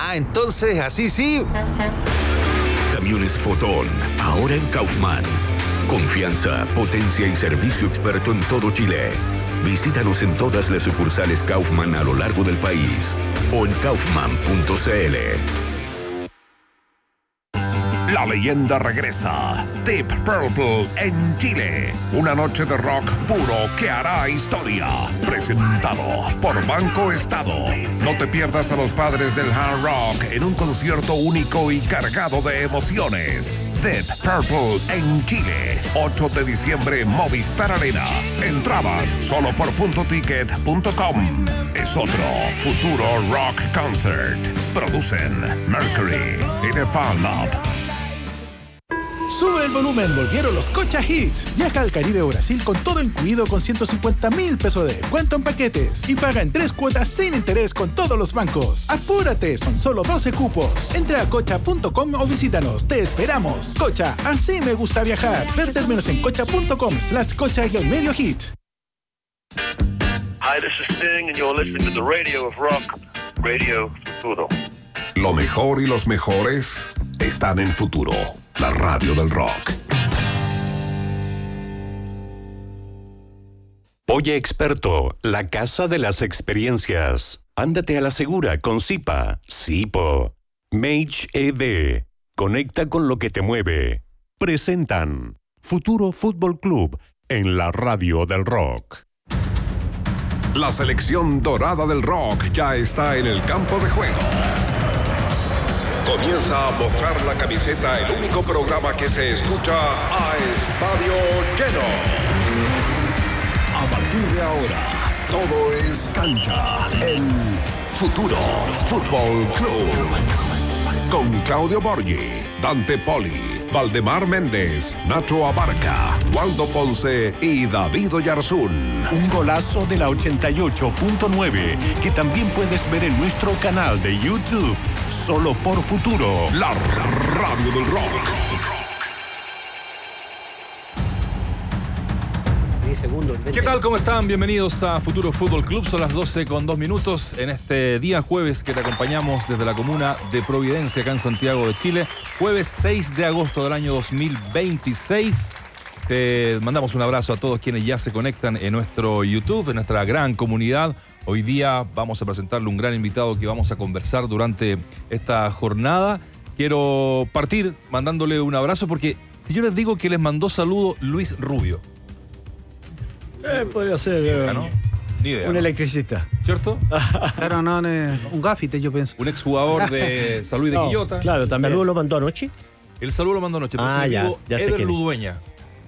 Ah, entonces, así sí. Camiones Fotón, ahora en Kaufman. Confianza, potencia y servicio experto en todo Chile. Visítanos en todas las sucursales Kaufman a lo largo del país o en kaufman.cl. La leyenda regresa. Deep Purple en Chile. Una noche de rock puro que hará historia. Presentado por Banco Estado. No te pierdas a los padres del hard rock en un concierto único y cargado de emociones. Deep Purple en Chile. 8 de diciembre, Movistar Arena. Entradas solo por .ticket.com. Es otro futuro rock concert. Producen Mercury y The Fan Lab. Sube el volumen, volvieron los Cocha Hits. Viaja al Caribe o Brasil con todo incluido con 150.000 pesos de descuento en paquetes y paga en 3 cuotas sin interés con todos los bancos. ¡Apúrate! Son solo 12 cupos. Entra a cocha.com o visítanos. ¡Te esperamos! Cocha, así me gusta viajar. Ver términos en cocha.com/cocha-medio hit. Hi, this is Sting and you're listening to the Radio of Rock, Radio Futuro. Lo mejor y los mejores están en Futuro, la radio del rock. Oye Experto, la casa de las experiencias. Ándate a la segura con Zipa, Zipo. Mage EV. Conecta con lo que te mueve. Presentan Futuro Fútbol Club en la radio del rock. La selección dorada del rock ya está en el campo de juego. Comienza a mojar la camiseta, el único programa que se escucha a estadio lleno. A partir de ahora, todo es cancha en Futuro Fútbol Club. Con Claudio Borghi, Dante Poli, Valdemar Méndez, Nacho Abarca, Waldo Ponce y David Oyarzún. Un golazo de la 88.9 que también puedes ver en nuestro canal de YouTube. Solo por Futuro, la radio del rock. ¿Qué tal? ¿Cómo están? Bienvenidos a Futuro Fútbol Club. Son las 12:02 en este día jueves que te acompañamos desde la comuna de Providencia, acá en Santiago de Chile. Jueves 6 de agosto del año 2026. Te mandamos un abrazo a todos quienes ya se conectan en nuestro YouTube, en nuestra gran comunidad. Hoy día vamos a presentarle un gran invitado que vamos a conversar durante esta jornada. Quiero partir mandándole un abrazo porque si yo les digo que les mandó saludo Luis Rubio. Podría ser ¿no? Ni idea, un ¿no? electricista. ¿Cierto? Claro, no, un gafite, yo pienso. Un exjugador de San Luis de Quillota. Claro, también. ¿El saludo lo mandó anoche? El saludo lo mandó anoche. Ya sé Eder quién es. Ludueña.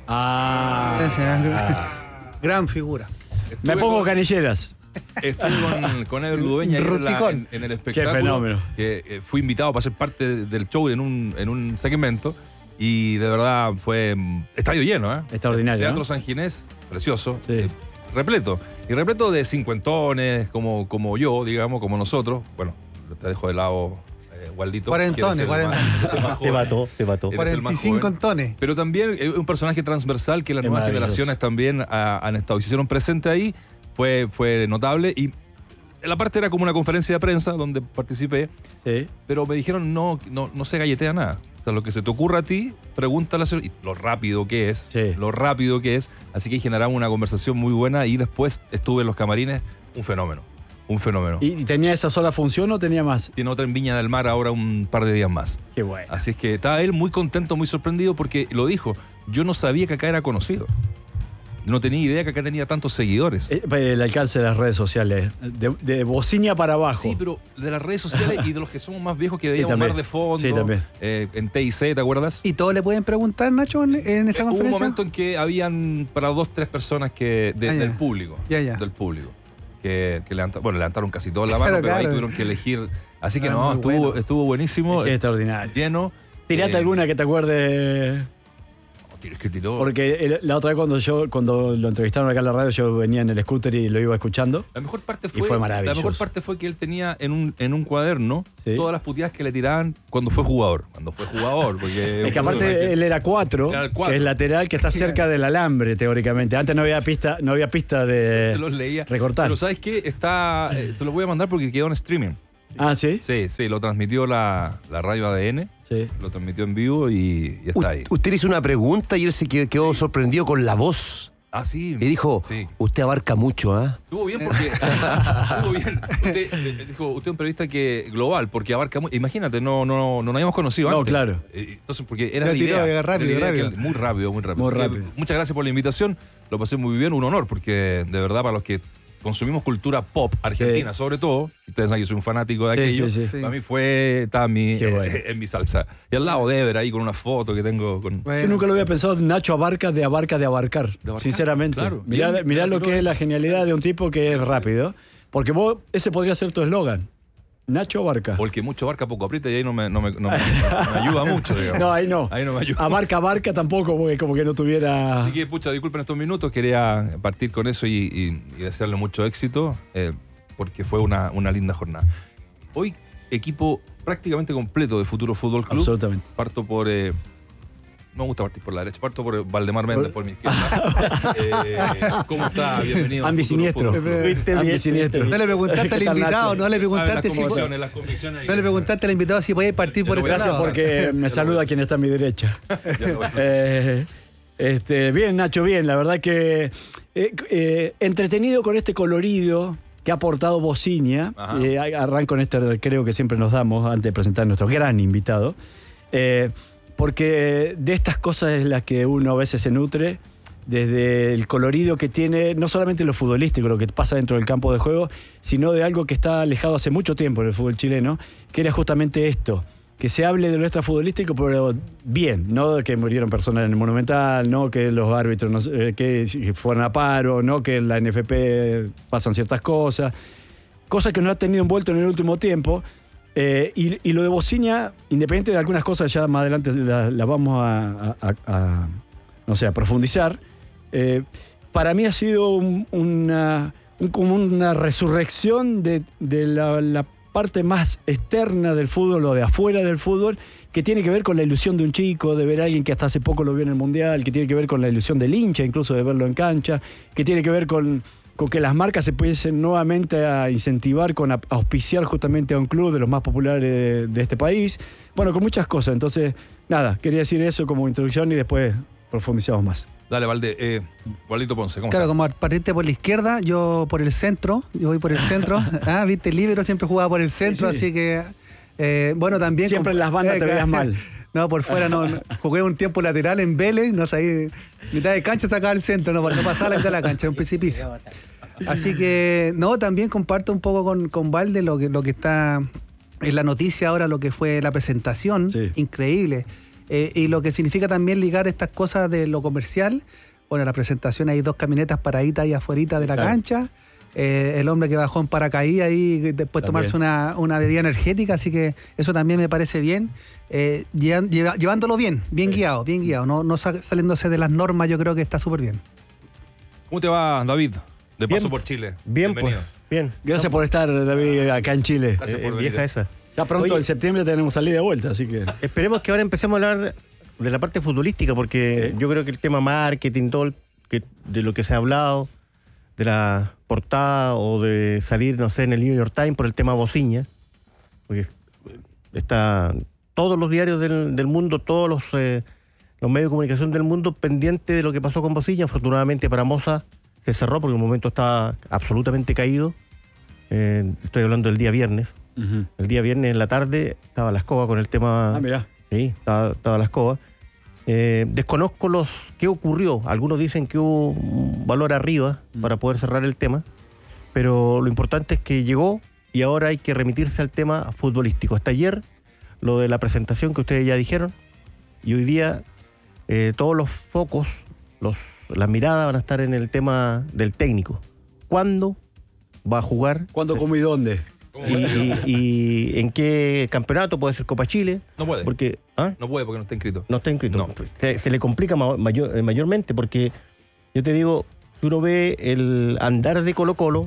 Gran figura. Me pongo canilleras. Estuve con Eder Ludueña en el espectáculo. Qué fenómeno. Que fui invitado para ser parte del show en un segmento. Y de verdad fue estadio lleno, ¿eh? Extraordinario. Teatro ¿no? San Ginés, precioso. Sí. Repleto. Y repleto de cincuentones, como yo, digamos, como nosotros. Bueno, te dejo de lado, Waldito. Cuarentones. Te mató. 45 tones. Pero también un personaje transversal que las nuevas generaciones también han estado y se hicieron presentes ahí. Fue notable. Y la parte era como una conferencia de prensa donde participé. Sí. Pero me dijeron, no se galletea nada. O sea, lo que se te ocurra a ti, pregúntale y lo rápido que es. Sí. Lo rápido que es. Así que generamos una conversación muy buena y después estuve en los camarines. Un fenómeno. ¿Y tenía esa sola función o tenía más? Tiene otra en Viña del Mar ahora un par de días más. Qué bueno. Así es que estaba él muy contento, muy sorprendido porque lo dijo. Yo no sabía que acá era conocido. No tenía idea que acá tenía tantos seguidores. El alcance de las redes sociales, de bocina para abajo. Sí, pero de las redes sociales y de los que somos más viejos que veíamos Mar de Fondo, sí, también. En TIC, ¿te acuerdas? ¿Y todos le pueden preguntar, Nacho, en esa conferencia? Hubo un momento en que habían para 2, 3 personas del público. Del público. Que levantaron casi todos la mano, pero ahí tuvieron que elegir. Así que estuvo buenísimo. Qué extraordinario. Lleno. Tirate alguna que te acuerde. Porque la otra vez cuando lo entrevistaron acá en la radio, yo venía en el scooter y lo iba escuchando. La mejor parte fue maravilloso. La mejor parte fue que él tenía en un cuaderno todas las puteadas que le tiraban cuando fue jugador. Porque es que aparte él era 4, que es lateral, que está cerca del alambre, teóricamente. Antes no había pista de se los leía. recortar. Pero ¿sabes qué? Se los voy a mandar porque quedó en streaming. Ah, ¿sí? Sí, lo transmitió la radio ADN. Sí. Lo transmitió en vivo y está ahí. Usted hizo una pregunta y él se quedó sorprendido con la voz. Ah, sí. Y dijo, usted abarca mucho, ¿ah? Estuvo bien porque... estuvo bien. Usted dijo, usted es un periodista global, porque abarca mucho. Imagínate, no nos habíamos conocido antes. No, claro. Entonces, porque era la idea. Rápido. Muy rápido. Muchas gracias por la invitación. Lo pasé muy bien, un honor, porque de verdad para los que consumimos cultura pop argentina, sobre todo, ustedes saben que soy un fanático de aquello, para mí estaba en mi salsa. Y al lado de Ever, ahí con una foto que tengo. Yo nunca lo había pensado, Nacho abarca de abarcar, sinceramente. Claro, mirá lo que es la genialidad de un tipo que es rápido, porque ese podría ser tu eslogan. Nacho abarca. O el que mucho abarca, poco aprieta, y ahí no me ayuda mucho, digamos. No, ahí no. Ahí no me ayuda. Abarca tampoco, porque como que no tuviera... Así que, disculpen estos minutos, quería partir con eso y desearle mucho éxito, porque fue una linda jornada. Hoy, equipo prácticamente completo de Futuro Fútbol Club. Absolutamente. Parto por... no me gusta partir por la derecha, parto por Valdemar Méndez, por mi izquierda. ¿Cómo está? Bienvenido. Ambisiniestro. Ambisiniestro. No le preguntaste al invitado, no le preguntaste al invitado si podía partir por ese lado. Gracias porque me saluda quien está a mi derecha. Bien, Nacho, bien. La verdad que entretenido con este colorido que ha aportado Bociña. Arranco en creo que siempre nos damos antes de presentar a nuestro gran invitado. Porque de estas cosas es las que uno a veces se nutre, desde el colorido que tiene, no solamente lo futbolístico, lo que pasa dentro del campo de juego, sino de algo que está alejado hace mucho tiempo en el fútbol chileno, que era justamente esto, que se hable de lo extrafutbolístico, pero bien, no de que murieron personas en el Monumental, no que los árbitros que fueron a paro, no que en la NFP pasan ciertas cosas que no ha tenido envuelto en el último tiempo. Y lo de Bociña, independiente de algunas cosas, ya más adelante las vamos a profundizar. Para mí ha sido como una resurrección de la parte más externa del fútbol o de afuera del fútbol, que tiene que ver con la ilusión de un chico, de ver a alguien que hasta hace poco lo vio en el Mundial, que tiene que ver con la ilusión del hincha, incluso de verlo en cancha, que tiene que ver con que las marcas se pudiesen nuevamente a incentivar, con auspiciar justamente a un club de los más populares de este país. Bueno, con muchas cosas. Entonces, nada, quería decir eso como introducción y después profundizamos más. Dale, Valde. Valdito Ponce, ¿cómo Claro, está? como partiste por la izquierda, yo por el centro. Yo voy por el centro. Viste, el líbero siempre jugaba por el centro, sí. Así que... bueno, también... Siempre en las bandas te veías mal. No, por fuera no. Jugué un tiempo lateral en Vélez, no sabía... Mitad de cancha sacaba el centro, no pasaba la mitad de la cancha, era un precipicio. Así que, no, también comparto un poco con Valde lo que está en la noticia ahora, lo que fue la presentación, increíble. Y lo que significa también ligar estas cosas de lo comercial. Bueno, la presentación hay 2 camionetas paraditas ahí afuera de la cancha. El hombre que bajó en paracaídas y después tomarse una bebida energética, así que eso también me parece bien. Llevándolo bien guiado, no saliéndose de las normas, yo creo que está súper bien. ¿Cómo te va, David? De paso por Chile. Bien, bienvenido. Pues, bien. Gracias por estar, David, acá en Chile. Gracias por venir. Vieja esa. Ya pronto, en septiembre, tenemos salida de vuelta, así que... Esperemos que ahora empecemos a hablar de la parte futbolística, porque yo creo que el tema marketing, todo de lo que se ha hablado, de la portada o de salir, no sé, en el New York Times por el tema Bociña, porque está todos los diarios del mundo, todos los medios de comunicación del mundo pendientes de lo que pasó con Bociña. Afortunadamente para Moza se cerró porque en un momento estaba absolutamente caído. Estoy hablando del día viernes. Uh-huh. El día viernes en la tarde estaba la escoba con el tema. Mirá. Sí, estaba la escoba. Desconozco qué ocurrió. Algunos dicen que hubo un valor arriba para poder cerrar el tema, pero lo importante es que llegó y ahora hay que remitirse al tema futbolístico. Hasta ayer, lo de la presentación que ustedes ya dijeron, y hoy día todos los focos, las miradas van a estar en el tema del técnico. ¿Cuándo va a jugar? ¿Cuándo, cómo y dónde? Y en qué campeonato. Puede ser Copa Chile. No puede. Porque, no puede porque no está inscrito. No está inscrito. No. Se le complica mayormente porque yo te digo, si uno ve el andar de Colo-Colo,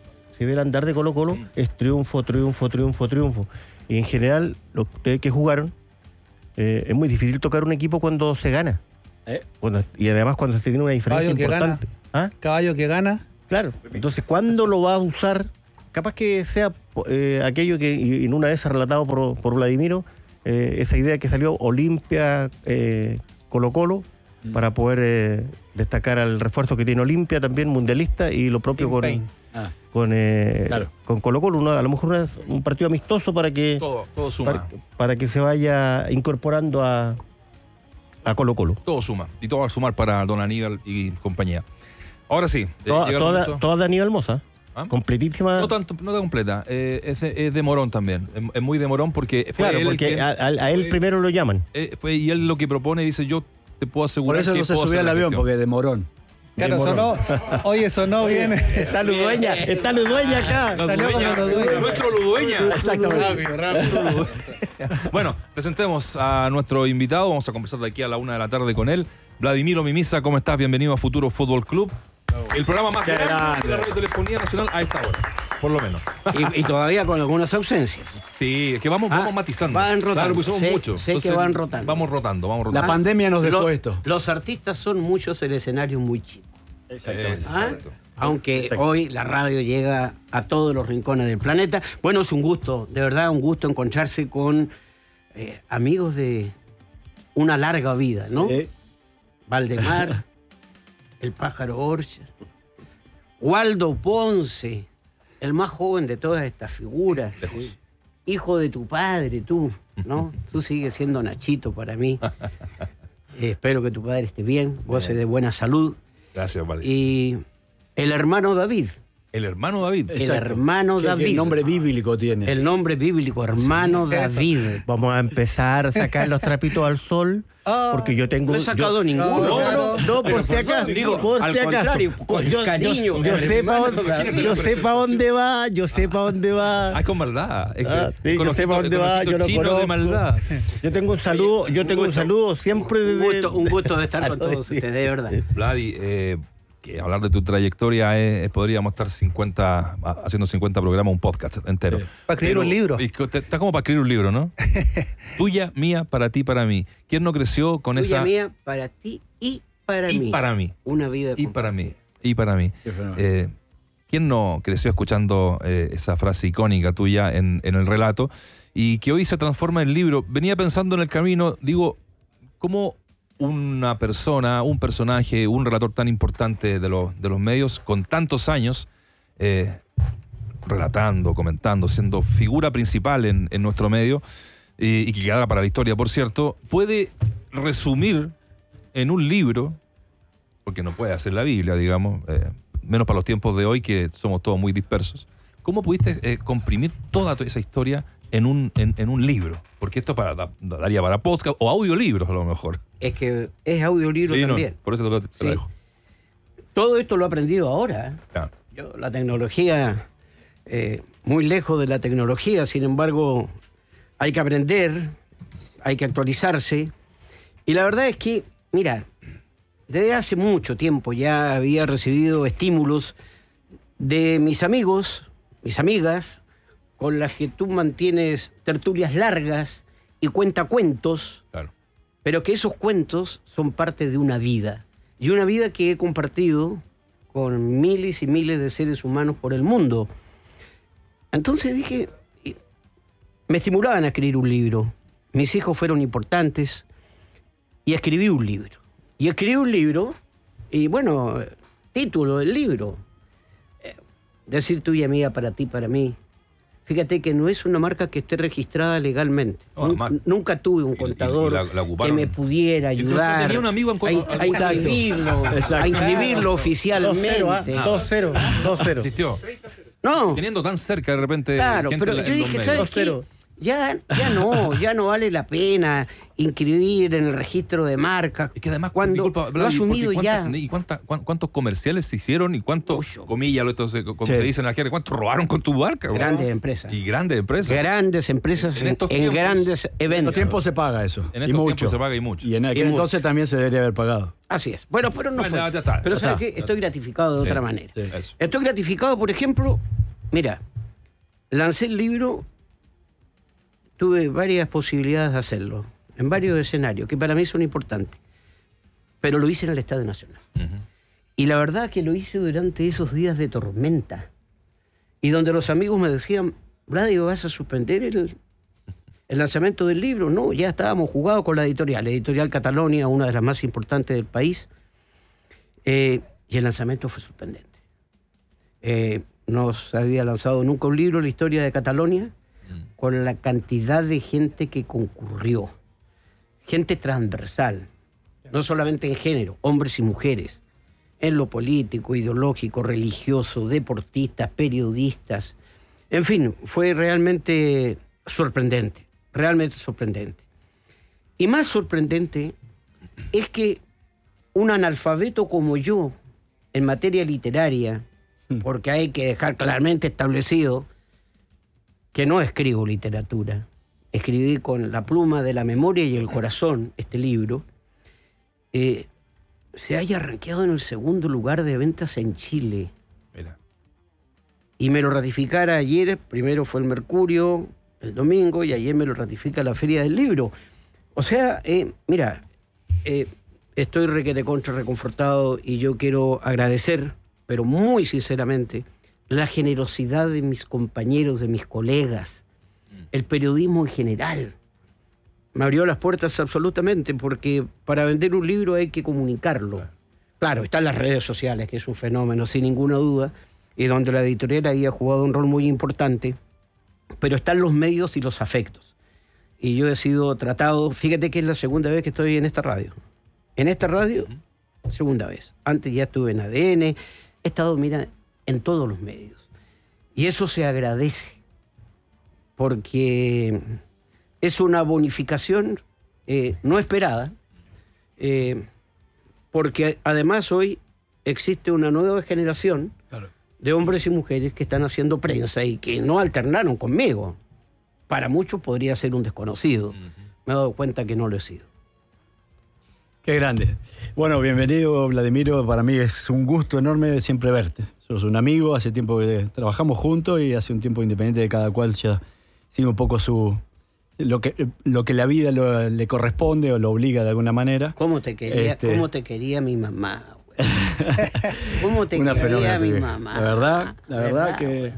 es triunfo. Y en general, los que jugaron, es muy difícil tocar un equipo cuando se gana. Y además cuando se tiene una diferencia importante. Caballo que gana. Claro. Entonces, ¿cuándo lo va a usar capaz que sea aquello que y en una vez relatado por Vladimiro, esa idea que salió Olimpia, Colo-Colo, para poder destacar al refuerzo que tiene Olimpia, también mundialista, y lo propio con Colo-Colo, a lo mejor un partido amistoso para que todo suma. Para que se vaya incorporando a Colo-Colo. Todo suma, y todo va a sumar para don Aníbal y compañía. Ahora sí. Toda de Aníbal Mosa. ¿Ah? Completísima. No tan completa. Es de Morón también. Es muy de Morón porque fue él porque a él primero lo llaman. Y él lo que propone dice: yo te puedo asegurar. Por eso que no se subía al avión, porque de Morón. Claro, sonó bien. Está Ludueña acá. Nuestro Ludueña. Exactamente. Rápido. Bueno, presentemos a nuestro invitado. Vamos a conversar de aquí a la 1 de la tarde con él. Vladimiro Mimisa, ¿cómo estás? Bienvenido a Futuro Fútbol Club. El programa más grande de la Radiotelefonía Nacional a esta hora, por lo menos. Y todavía con algunas ausencias. Sí, es que vamos matizando. Van rotando. Claro, pues somos muchos. Sé que van rotando. Vamos rotando. La pandemia nos dejó esto. Los artistas son muchos, el escenario muy chico. Exacto. Aunque hoy la radio llega a todos los rincones del planeta. Bueno, es un gusto, de verdad, un gusto encontrarse con amigos de una larga vida, ¿no? Valdemar, el Pájaro Orcha, Waldo Ponce, el más joven de todas estas figuras. Hijo de tu padre, tú, ¿no? Tú sigues siendo Nachito para mí. Espero que tu padre esté bien, goce de buena salud. Gracias, vale. Y el hermano David. El hermano David. El hermano David. ¿Qué nombre bíblico tienes? El nombre bíblico, hermano David. Vamos a empezar a sacar los trapitos al sol, porque yo tengo... No he sacado ninguno. No, por si acaso. Al contrario, con cariño. Yo sé para dónde va, Ah, con maldad. yo sé para dónde va, yo lo conozco. De maldad. Yo tengo un saludo siempre de... Un gusto de estar con todos ustedes, de verdad. Vladi, que hablar de tu trayectoria podríamos estar haciendo 50 programas, un podcast entero. Para escribir un libro. Está como para escribir un libro, ¿no? Tuya, mía, para ti, para mí. ¿Quién no creció con Tuya, esa...? mía, para ti y para mí. Y para mí. Una vida Y para mí. ¿Quién no creció escuchando esa frase icónica tuya en el relato y que hoy se transforma en libro? Venía pensando en el camino, digo, ¿cómo una persona, un personaje, un relator tan importante de los medios, con tantos años, relatando, comentando, siendo figura principal en nuestro medio, y que quedará para la historia, por cierto, puede resumir en un libro, porque no puede hacer la Biblia, digamos, menos para los tiempos de hoy, que somos todos muy dispersos? ¿Cómo pudiste comprimir toda esa historia en un libro? Porque esto daría para podcast o audiolibros a lo mejor. Es que es audiolibro también. Por eso te lo dejo. Todo esto lo he aprendido ahora. Claro. Yo, la tecnología, muy lejos de la tecnología, sin embargo, hay que aprender, hay que actualizarse. Y la verdad es que, mira, desde hace mucho tiempo ya había recibido estímulos de mis amigos, mis amigas, con las que tú mantienes tertulias largas y cuentacuentos, Claro. pero que esos cuentos son parte de una vida. Y una vida que he compartido con miles y miles de seres humanos por el mundo. Entonces dije, me estimulaban a escribir un libro. Mis hijos fueron importantes y escribí un libro. Y bueno, título del libro. Decir tuya, mía, para ti, para mí. Fíjate que no es una marca que esté registrada legalmente. Nunca tuve un contador que me pudiera ayudar. Tenía un amigo a inscribirlo oficialmente. 2-0. Existió. No. Teniendo tan cerca de repente. Claro, gente pero yo dije, ¿sabes qué? Ya no vale la pena inscribir en el registro de marcas. Es que además, cuando disculpa, lo ha asumido ya. ¿Y cuántos comerciales se hicieron? ¿Y cuántos, comillas, como se dice en la jerga, cuántos robaron con tu marca? Grandes empresas. Y grandes empresas. Grandes empresas en grandes eventos. En estos tiempos se paga eso. En estos tiempos se paga y mucho. Y en aquel entonces también se debería haber pagado. Así es. Bueno, pero no fue. Ya está. Pero ¿sabes qué? Estoy gratificado de otra manera. Sí, eso. Estoy gratificado, por ejemplo, mira, lancé el libro. Tuve varias posibilidades de hacerlo, en varios escenarios, que para mí son importantes. Pero lo hice en el Estadio Nacional. Uh-huh. Y la verdad que lo hice durante esos días de tormenta. y donde los amigos me decían, Vladio, ¿vas a suspender el lanzamiento del libro? No, ya estábamos jugados con la editorial Catalonia, una de las más importantes del país, y el lanzamiento fue sorprendente. No se había lanzado nunca un libro en la historia de Catalonia con la cantidad de gente que concurrió, gente transversal, no solamente en género, hombres y mujeres, en lo político, ideológico, religioso, deportistas, periodistas, en fin, fue realmente sorprendente. Realmente sorprendente. Y más sorprendente es que un analfabeto como yo, en materia literaria, porque hay que dejar claramente establecido que no escribo literatura, escribí con la pluma de la memoria y el corazón este libro, se haya rankeado en el segundo lugar de ventas en Chile. Mira. Y me lo ratificara ayer, primero fue el Mercurio, el domingo, y ayer me lo ratifica la Feria del Libro. O sea, mira, estoy reconfortado y yo quiero agradecer, pero muy sinceramente, la generosidad de mis compañeros, de mis colegas, el periodismo en general. Me abrió las puertas absolutamente, porque para vender un libro hay que comunicarlo. Claro, están las redes sociales, que es un fenómeno, sin ninguna duda, y donde la editorial ahí ha jugado un rol muy importante, pero están los medios y los afectos. Y yo he sido tratado, fíjate que es la segunda vez que estoy en esta radio. En esta radio, segunda vez. Antes ya estuve en ADN, he estado, mira, en todos los medios. Y eso se agradece, porque es una bonificación no esperada, porque además hoy existe una nueva generación de hombres y mujeres que están haciendo prensa y que no alternaron conmigo. Para muchos podría ser un desconocido. Me he dado cuenta que no lo he sido. Qué grande. Bueno, bienvenido, Vladimiro. Para mí es un gusto enorme siempre verte. Sos un amigo, hace tiempo que trabajamos juntos y hace un tiempo independiente de cada cual ya sigue un poco lo que la vida le corresponde o lo obliga de alguna manera. ¿Cómo te quería mi mamá? ¿Cómo te Una quería mi fenómena, mamá? La verdad que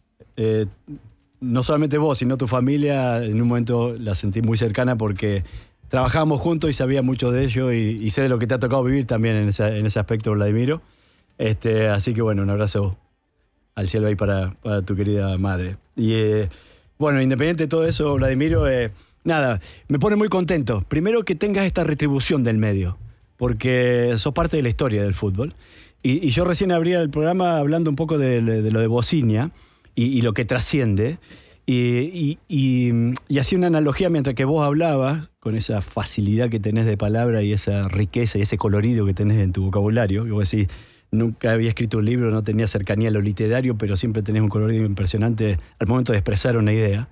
no solamente vos, sino tu familia, en un momento la sentí muy cercana porque trabajábamos juntos y sabía mucho de ello y sé de lo que te ha tocado vivir también en ese aspecto, Vladimiro. Así que bueno, un abrazo al cielo ahí para tu querida madre. Y bueno, independiente de todo eso, Vladimiro, nada, me pone muy contento. Primero que tengas esta retribución del medio, porque sos parte de la historia del fútbol. Y yo recién abría el programa hablando un poco de lo de Bocinia y lo que trasciende. Y hacía una analogía mientras que vos hablabas, con esa facilidad que tenés de palabra y esa riqueza y ese colorido que tenés en tu vocabulario. Que vos decís, nunca había escrito un libro, no tenía cercanía a lo literario, pero siempre tenés un colorido impresionante al momento de expresar una idea.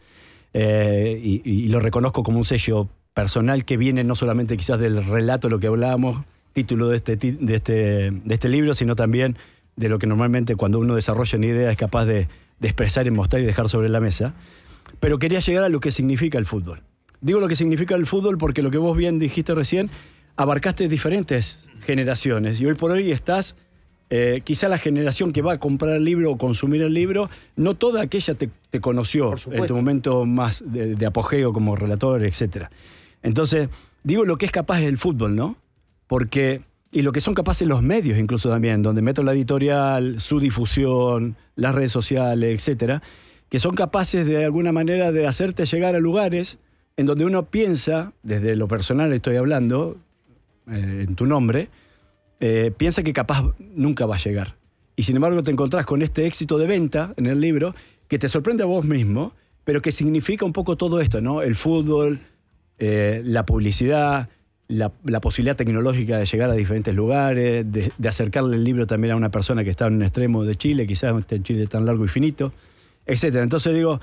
Y lo reconozco como un sello personal que viene no solamente quizás del relato, lo que hablábamos, título de este libro, sino también de lo que normalmente cuando uno desarrolla una idea es capaz de expresar y mostrar y dejar sobre la mesa. Pero quería llegar a lo que significa el fútbol. Digo lo que significa el fútbol porque lo que vos bien dijiste recién, abarcaste diferentes generaciones y hoy por hoy estás, quizá la generación que va a comprar el libro o consumir el libro, no toda aquella te conoció en tu momento más de apogeo como relator, etc. Entonces, digo lo que es capaz el fútbol, ¿no? Porque, y lo que son capaces los medios incluso también, donde meto la editorial, su difusión, las redes sociales, etcétera, que son capaces de alguna manera de hacerte llegar a lugares en donde uno piensa, desde lo personal estoy hablando, en tu nombre, piensa que capaz nunca va a llegar. Y sin embargo te encontrás con este éxito de venta en el libro que te sorprende a vos mismo, pero que significa un poco todo esto, ¿no? El fútbol, la publicidad, la posibilidad tecnológica de llegar a diferentes lugares, de acercarle el libro también a una persona que está en un extremo de Chile, quizás en Chile tan largo y finito, etc. Entonces digo,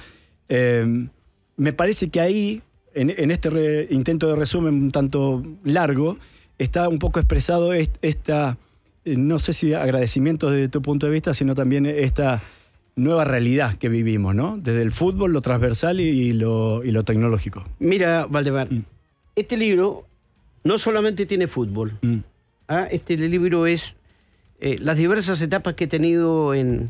me parece que ahí, en este intento de resumen un tanto largo, está un poco expresado esta, no sé si agradecimiento desde tu punto de vista, sino también esta nueva realidad que vivimos, ¿no? Desde el fútbol, lo transversal y lo tecnológico. Mira, Valdemar, este libro no solamente tiene fútbol. Este libro es las diversas etapas que he tenido en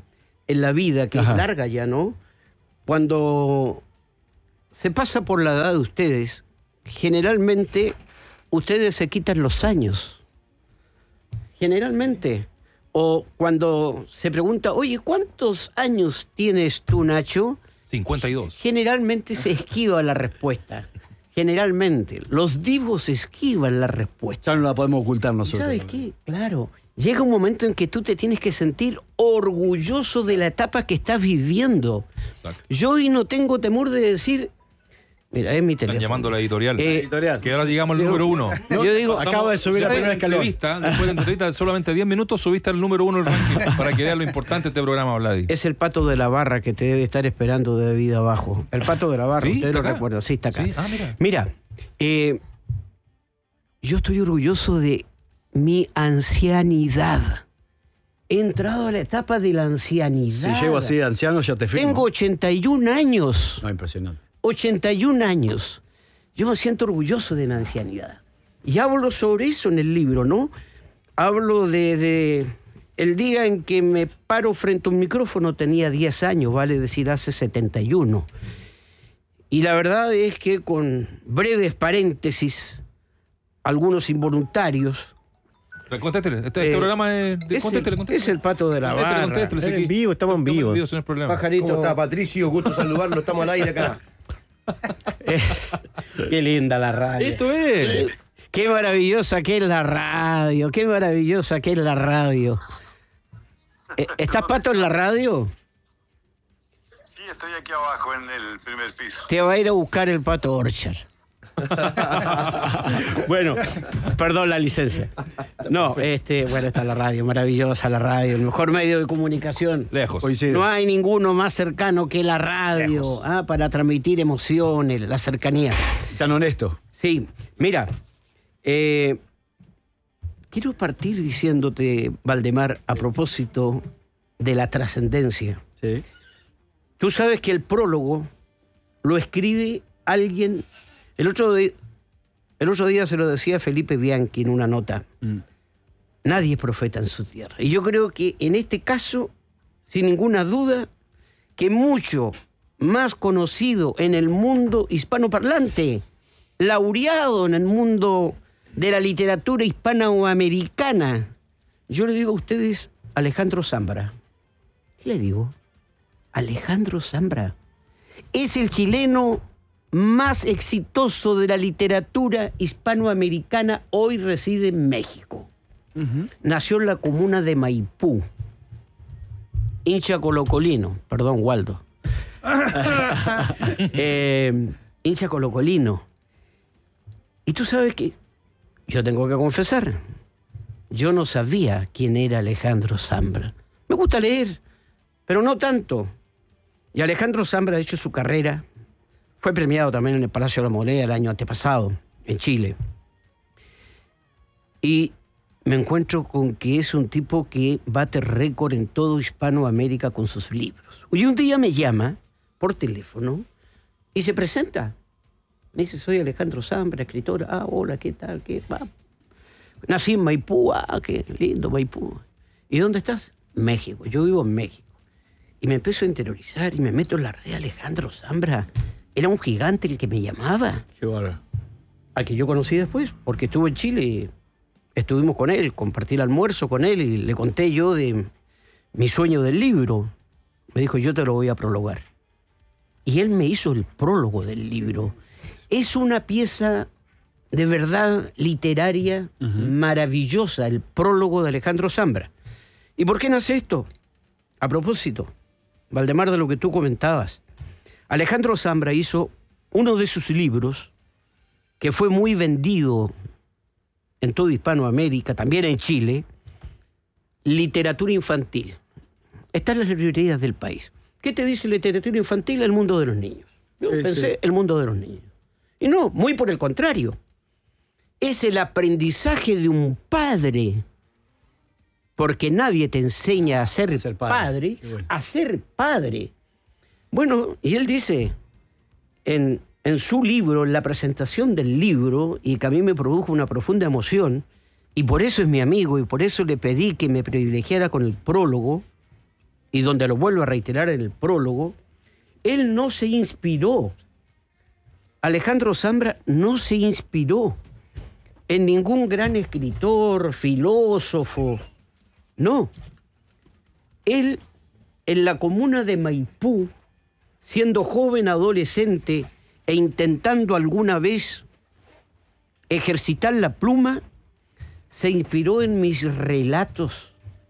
en la vida, que Ajá. es larga ya, ¿no? Cuando se pasa por la edad de ustedes, generalmente ustedes se quitan los años. Generalmente. O cuando se pregunta, oye, ¿cuántos años tienes tú, Nacho? 52. Generalmente se esquiva la respuesta. Generalmente. Los divos esquivan la respuesta. Ya no la podemos ocultar ¿Y nosotros. sabes qué? Claro. Llega un momento en que tú te tienes que sentir orgulloso de la etapa que estás viviendo. Exacto. Yo hoy no tengo temor de decir... Mira, es mi Están teléfono. llamando a la editorial. Editorial. Que ahora llegamos al número 1. Yo digo, acabo de subir la primera escalón. Después de entrevista de solamente 10 minutos, subiste al número 1 del ranking para que veas lo importante de este programa, Vladi. es el Pato de la Barra que te debe estar esperando de vida abajo. El Pato de la Barra, ¿Sí? usted ¿Está lo acá? recuerda. Sí, está acá. Sí. Ah, mira. Mira, yo estoy orgulloso de mi ancianidad. He entrado a la etapa de la ancianidad. Si llego así de anciano, ya te firmo. Tengo 81 años. No, impresionante. 81 años. Yo me siento orgulloso de mi ancianidad. Y hablo sobre eso en el libro, ¿no? Hablo de el día en que me paro frente a un micrófono, tenía 10 años, vale decir, hace 71. Y la verdad es que con breves paréntesis, algunos involuntarios... Contéstele. Este programa es... Contéstele. Es el Pato de la Barra. Contéstele. En vivo, estamos en vivo. No es problema. Pajarito. ¿Cómo está, Patricio? Gusto saludarlo. Estamos al aire acá. Qué linda la radio. Esto es. Qué maravillosa que es la radio. Qué maravillosa que es la radio. ¿Estás, Pato, en la radio? Sí, estoy aquí abajo en el primer piso. Te va a ir a buscar el Pato Orchard. Bueno, perdón la licencia. No, bueno, está la radio, maravillosa la radio, el mejor medio de comunicación. Lejos. No hay ninguno más cercano que la radio, para transmitir emociones, la cercanía. Tan honesto. Sí, mira, quiero partir diciéndote, Valdemar, a propósito de la trascendencia. Sí. Tú sabes que el prólogo lo escribe alguien. El otro día se lo decía Felipe Bianchi en una nota. Nadie es profeta en su tierra. Y yo creo que en este caso, sin ninguna duda, que mucho más conocido en el mundo hispanoparlante, laureado en el mundo de la literatura hispanoamericana, yo le digo a ustedes Alejandro Zambra. ¿Qué le digo? Alejandro Zambra es el chileno más exitoso de la literatura hispanoamericana, hoy reside en México. Nació en la comuna de Maipú. Hincha colocolino, perdón, Waldo. Hincha colocolino. Y tú sabes que, yo tengo que confesar, yo no sabía quién era Alejandro Zambra. Me gusta leer, pero no tanto. Y Alejandro Zambra ha hecho su carrera. Fue premiado también en el Palacio de la Moneda el año antepasado, en Chile. Y me encuentro con que es un tipo que bate récord en todo Hispanoamérica con sus libros. Y un día me llama por teléfono y se presenta. Me dice, soy Alejandro Zambra, escritor. Ah, hola, ¿qué tal? ¿Qué va? Nací en Maipú. Ah, qué lindo Maipú. ¿Y dónde estás? México. Yo vivo en México. Y me empiezo a interiorizar y me meto en la red. Alejandro Zambra era un gigante el que me llamaba. Qué bárbaro. Al que yo conocí después, porque estuvo en Chile y estuvimos con él, compartí el almuerzo con él y le conté yo de mi sueño del libro. Me dijo, yo te lo voy a prologar. Y él me hizo el prólogo del libro. Es una pieza de verdad literaria maravillosa, el prólogo de Alejandro Zambra. ¿Y por qué nace esto? A propósito, Valdemar, de lo que tú comentabas. Alejandro Zambra hizo uno de sus libros que fue muy vendido en toda Hispanoamérica, también en Chile, literatura infantil. Está en las librerías del país. ¿Qué te dice literatura infantil? El mundo de los niños. Yo pensé, el mundo de los niños. Y no, muy por el contrario. Es el aprendizaje de un padre, porque nadie te enseña a ser padre, a ser padre. Bueno, y él dice en su libro, en la presentación del libro, y que a mí me produjo una profunda emoción, y por eso es mi amigo, y por eso le pedí que me privilegiara con el prólogo, y donde lo vuelvo a reiterar en el prólogo, él no se inspiró. Alejandro Zambra no se inspiró en ningún gran escritor, filósofo. No. Él, en la comuna de Maipú, siendo joven adolescente e intentando alguna vez ejercitar la pluma, se inspiró en mis relatos.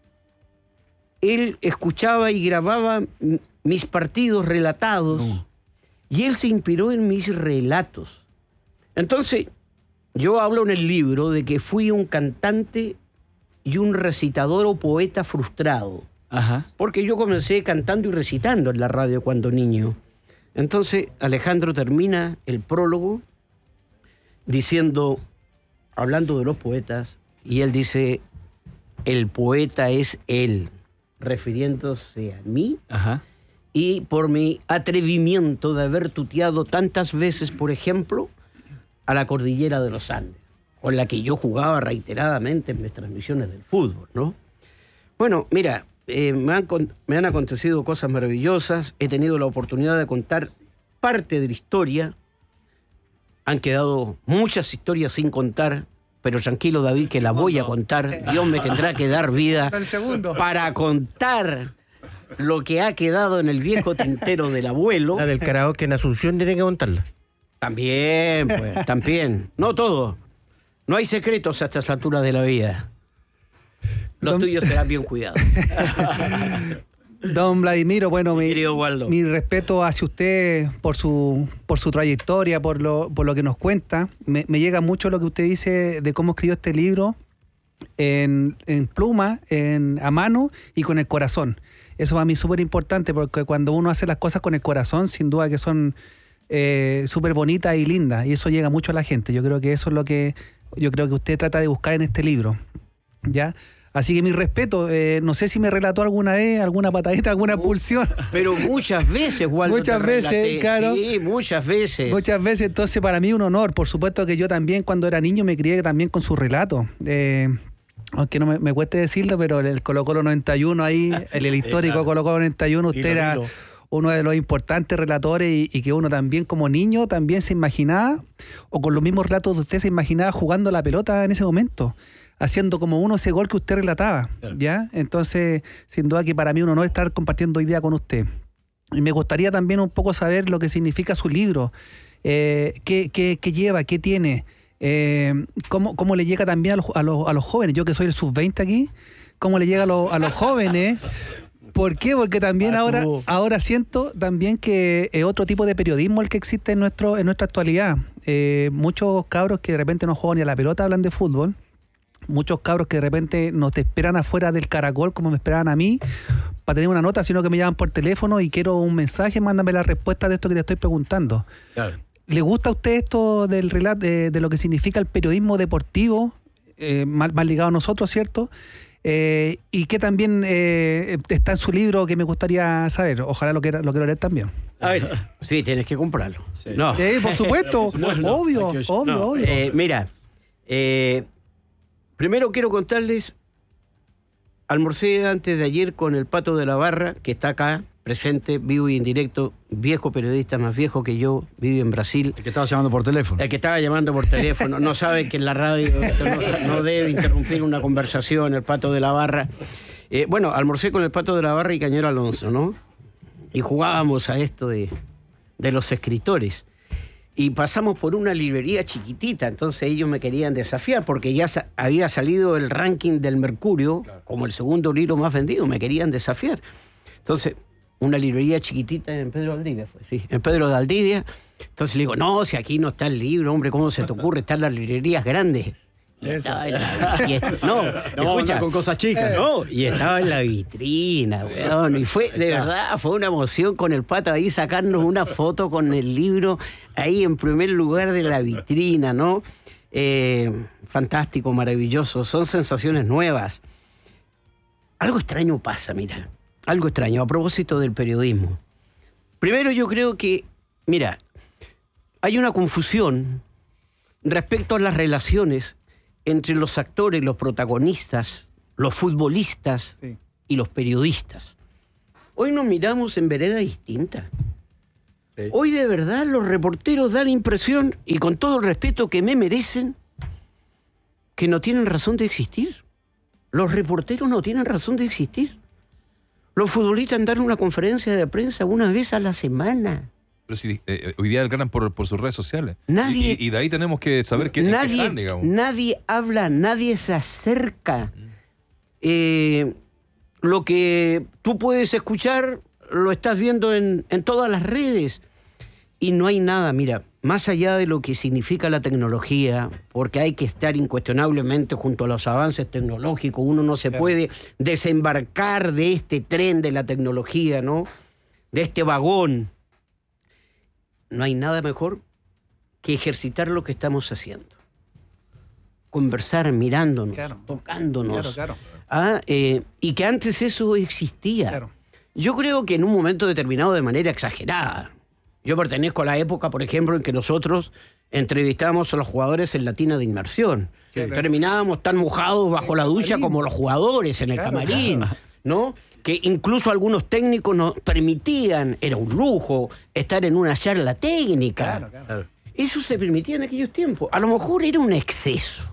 Él escuchaba y grababa mis partidos relatados y él se inspiró en mis relatos. Entonces, yo hablo en el libro de que fui un cantante y un recitador o poeta frustrado. Ajá. Porque yo comencé cantando y recitando en la radio cuando niño. Entonces, Alejandro termina el prólogo diciendo, hablando de los poetas, y él dice, el poeta es él, refiriéndose a mí. Ajá. Y por mi atrevimiento de haber tuteado tantas veces, por ejemplo, a la cordillera de los Andes, con la que yo jugaba reiteradamente en mis transmisiones del fútbol, ¿no? Bueno, mira, me han acontecido cosas maravillosas, he tenido la oportunidad de contar parte de la historia, han quedado muchas historias sin contar, pero tranquilo, David, que la voy a contar. Dios me tendrá que dar vida para contar lo que ha quedado en el viejo tintero del abuelo. La del karaoke en Asunción tiene que contarla. También, pues, también. No todo. No hay secretos a estas alturas de la vida. Los tuyos serán bien cuidados. Don Vladimiro, bueno, Querido Waldo, mi respeto hacia usted por su trayectoria, por lo que nos cuenta. Me llega mucho lo que usted dice de cómo escribió este libro en pluma, a mano y con el corazón. Eso para mí es súper importante porque cuando uno hace las cosas con el corazón, sin duda que son súper bonitas y lindas, y eso llega mucho a la gente. Yo creo que eso es lo que yo creo que usted trata de buscar en este libro, ¿ya? Así que mi respeto, no sé si me relató alguna vez, alguna patadita, alguna expulsión. Pero muchas veces, Waldo. Muchas veces, claro. Sí, muchas veces. Muchas veces, entonces para mí un honor. Por supuesto que yo también cuando era niño me crié también con su relato. Aunque no me cueste decirlo, pero el Colo-Colo 91 ahí, el histórico Colo-Colo 91, usted era uno de los importantes relatores y que uno también como niño también se imaginaba, o con los mismos relatos de usted se imaginaba jugando la pelota en ese momento, haciendo como uno ese gol que usted relataba, ¿ya? Entonces, sin duda que para mí un honor estar compartiendo hoy día con usted. Y me gustaría también un poco saber lo que significa su libro, qué lleva, qué tiene, cómo le llega también a los jóvenes. Yo que soy el sub-20 aquí, cómo le llega a los jóvenes. ¿Por qué? Porque también ahora siento también que es otro tipo de periodismo el que existe en nuestra actualidad. Muchos cabros que de repente no juegan ni a la pelota hablan de fútbol. Muchos cabros que de repente no te esperan afuera del Caracol como me esperaban a mí para tener una nota, sino que me llaman por teléfono y quiero un mensaje, mándame la respuesta de esto que te estoy preguntando. Claro. ¿Le gusta a usted esto del relato de lo que significa el periodismo deportivo, más ligado a nosotros, ¿cierto? Y que también está en su libro que me gustaría saber. Ojalá lo quiero leer también. A ver, sí, tienes que comprarlo. Sí. No. Por supuesto, obvio. Mira, primero quiero contarles, almorcé antes de ayer con el Pato de la Barra, que está acá, presente, vivo y en directo, viejo periodista, más viejo que yo, vive en Brasil. El que estaba llamando por teléfono. El que estaba llamando por teléfono. No sabe que en la radio no debe interrumpir una conversación, el Pato de la Barra. Bueno, almorcé con el Pato de la Barra y Cañero Alonso, ¿no? Y jugábamos a esto de los escritores. Y pasamos por una librería chiquitita, entonces ellos me querían desafiar porque ya había salido el ranking del Mercurio, claro, como el segundo libro más vendido, me querían desafiar. Entonces, una librería chiquitita en Pedro de Valdivia, en Pedro de Valdivia. Entonces le digo, no, si aquí no está el libro, hombre, ¿cómo se te ocurre? Están las librerías grandes. Y estaba escucha, con cosas chicas. Y estaba en la vitrina, weón. Y fue, de verdad, fue una emoción con el Pato ahí sacarnos una foto con el libro ahí en primer lugar de la vitrina, ¿no? Fantástico, maravilloso. Son sensaciones nuevas. Algo extraño pasa, mira. Algo extraño a propósito del periodismo. Primero yo creo que, mira, hay una confusión respecto a las relaciones entre los actores, los protagonistas, los futbolistas y los periodistas. Hoy nos miramos en vereda distinta. Hoy de verdad los reporteros dan la impresión, y con todo el respeto que me merecen, que no tienen razón de existir. Los reporteros no tienen razón de existir. Los futbolistas dan una conferencia de prensa una vez a la semana. Pero si hoy día ganan por sus redes sociales. Nadie, y de ahí tenemos que saber qué están, digamos. Nadie habla, nadie se acerca. Lo que tú puedes escuchar lo estás viendo en todas las redes. Y no hay nada, mira, más allá de lo que significa la tecnología, porque hay que estar incuestionablemente junto a los avances tecnológicos, uno no se puede desembarcar de este tren de la tecnología, ¿no? De este vagón. No hay nada mejor que ejercitar lo que estamos haciendo. Conversar mirándonos, tocándonos. Y que antes eso existía. Yo creo que en un momento determinado de manera exagerada. Yo pertenezco a la época, por ejemplo, en que nosotros entrevistábamos a los jugadores en la tina de inmersión. Terminábamos tan mojados bajo la ducha como los jugadores en el camarín, ¿no? Que incluso algunos técnicos nos permitían, era un lujo, estar en una charla técnica. Eso se permitía en aquellos tiempos. A lo mejor era un exceso,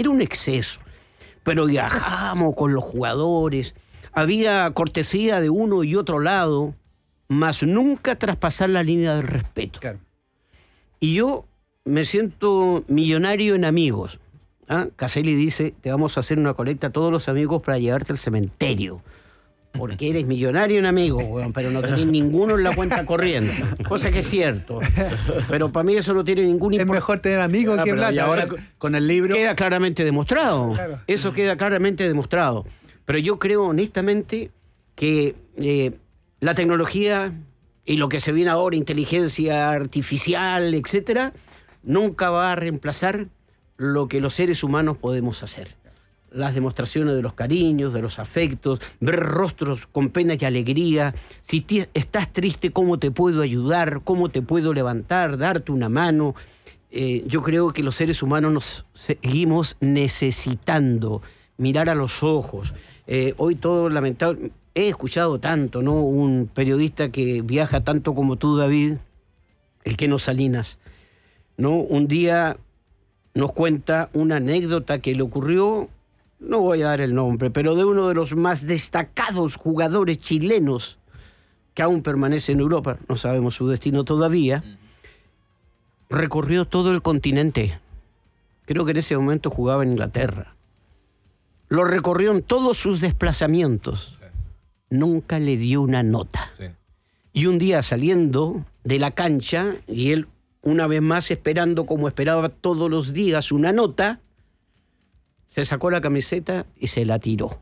pero viajábamos con los jugadores, había cortesía de uno y otro lado, más nunca traspasar la línea del respeto. Y yo me siento millonario en amigos. Caselli dice, te vamos a hacer una colecta a todos los amigos para llevarte al cementerio. Porque eres millonario en amigos, pero no tenés ninguno en la cuenta corriente. Cosa que es cierto. Pero para mí eso no tiene ningún importancia. Es mejor tener amigos que plata. Y ahora con el libro queda claramente demostrado. Eso queda claramente demostrado. Pero yo creo honestamente que la tecnología y lo que se viene ahora, inteligencia artificial, etcétera, nunca va a reemplazar lo que los seres humanos podemos hacer. Las demostraciones de los cariños, de los afectos, ver rostros con pena y alegría. Si estás triste, ¿cómo te puedo ayudar? ¿Cómo te puedo levantar? Darte una mano. Yo creo que los seres humanos nos seguimos necesitando mirar a los ojos. Hoy todo lamentable. He escuchado tanto, ¿no? Un periodista que viaja tanto como tú, David, el Keno Salinas, ¿no? Un día nos cuenta una anécdota que le ocurrió, no voy a dar el nombre, pero de uno de los más destacados jugadores chilenos que aún permanece en Europa, no sabemos su destino todavía, recorrió todo el continente. Creo que en ese momento jugaba en Inglaterra. Lo recorrió en todos sus desplazamientos. Nunca le dio una nota. Y un día saliendo de la cancha, y él una vez más esperando como esperaba todos los días una nota, se sacó la camiseta y se la tiró.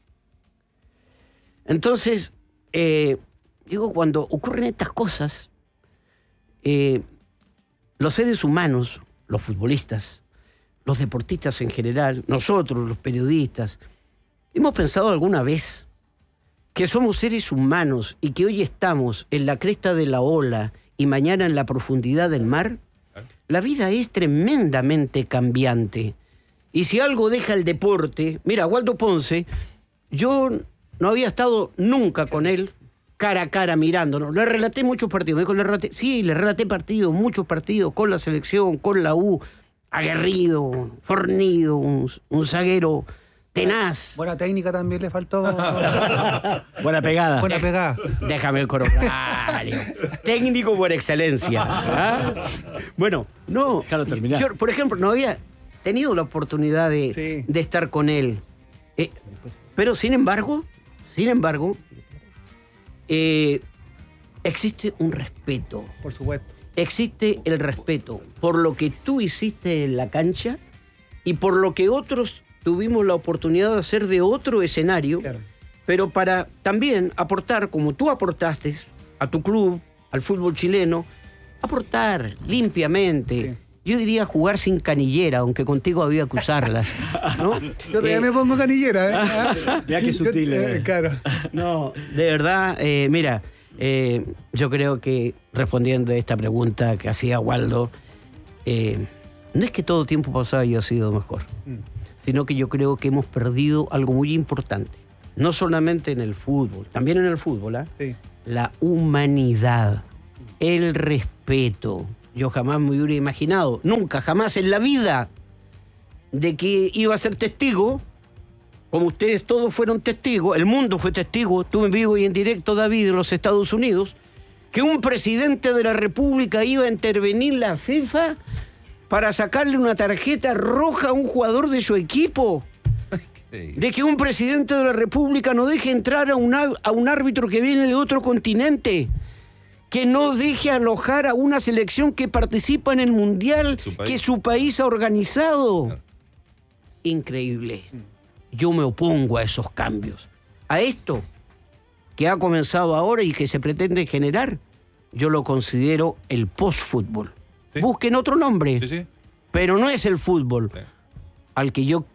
Entonces, digo, cuando ocurren estas cosas, los seres humanos, los futbolistas, los deportistas en general, nosotros, los periodistas, ¿hemos pensado alguna vez que somos seres humanos y que hoy estamos en la cresta de la ola y mañana en la profundidad del mar? La vida es tremendamente cambiante. Y si algo deja el deporte... Mira, Waldo Ponce, yo no había estado nunca con él cara a cara mirándonos. Le relaté muchos partidos. Me dijo, le relaté partidos, muchos partidos con la selección, con la U. Aguerrido, fornido, un zaguero tenaz. Buena técnica también le faltó. Buena pegada. Buena pegada. Déjame el corolario. Técnico por excelencia. Bueno, no. Déjalo terminar. Yo, por ejemplo, no había tenido la oportunidad de estar con él. Pero sin embargo, existe un respeto. Por supuesto. Existe el respeto por lo que tú hiciste en la cancha y por lo que otros tuvimos la oportunidad de hacer de otro escenario, pero para también aportar, como tú aportaste a tu club, al fútbol chileno, aportar limpiamente. Yo diría jugar sin canillera, aunque contigo había que usarlas, ¿no? Yo todavía me pongo canillera, Mira qué sutil. Claro. No, de verdad, mira, yo creo que respondiendo a esta pregunta que hacía Waldo, no es que todo tiempo pasado haya sido mejor, sino que yo creo que hemos perdido algo muy importante. no solamente en el fútbol, también en el fútbol, Sí. la humanidad, el respeto. Yo jamás me hubiera imaginado, nunca, jamás en la vida, de que iba a ser testigo, como ustedes todos fueron testigos, el mundo fue testigo, tú en vivo y en directo, David, de los Estados Unidos, que un presidente de la República iba a intervenir la FIFA para sacarle una tarjeta roja a un jugador de su equipo. De que un presidente de la República no deje entrar a un árbitro que viene de otro continente, que no deje alojar a una selección que participa en el Mundial que su país ha organizado. Increíble. Yo me opongo a esos cambios. A esto que ha comenzado ahora y que se pretende generar, yo lo considero el post-fútbol. ¿Sí? Busquen otro nombre, sí. Pero no es el fútbol al que yo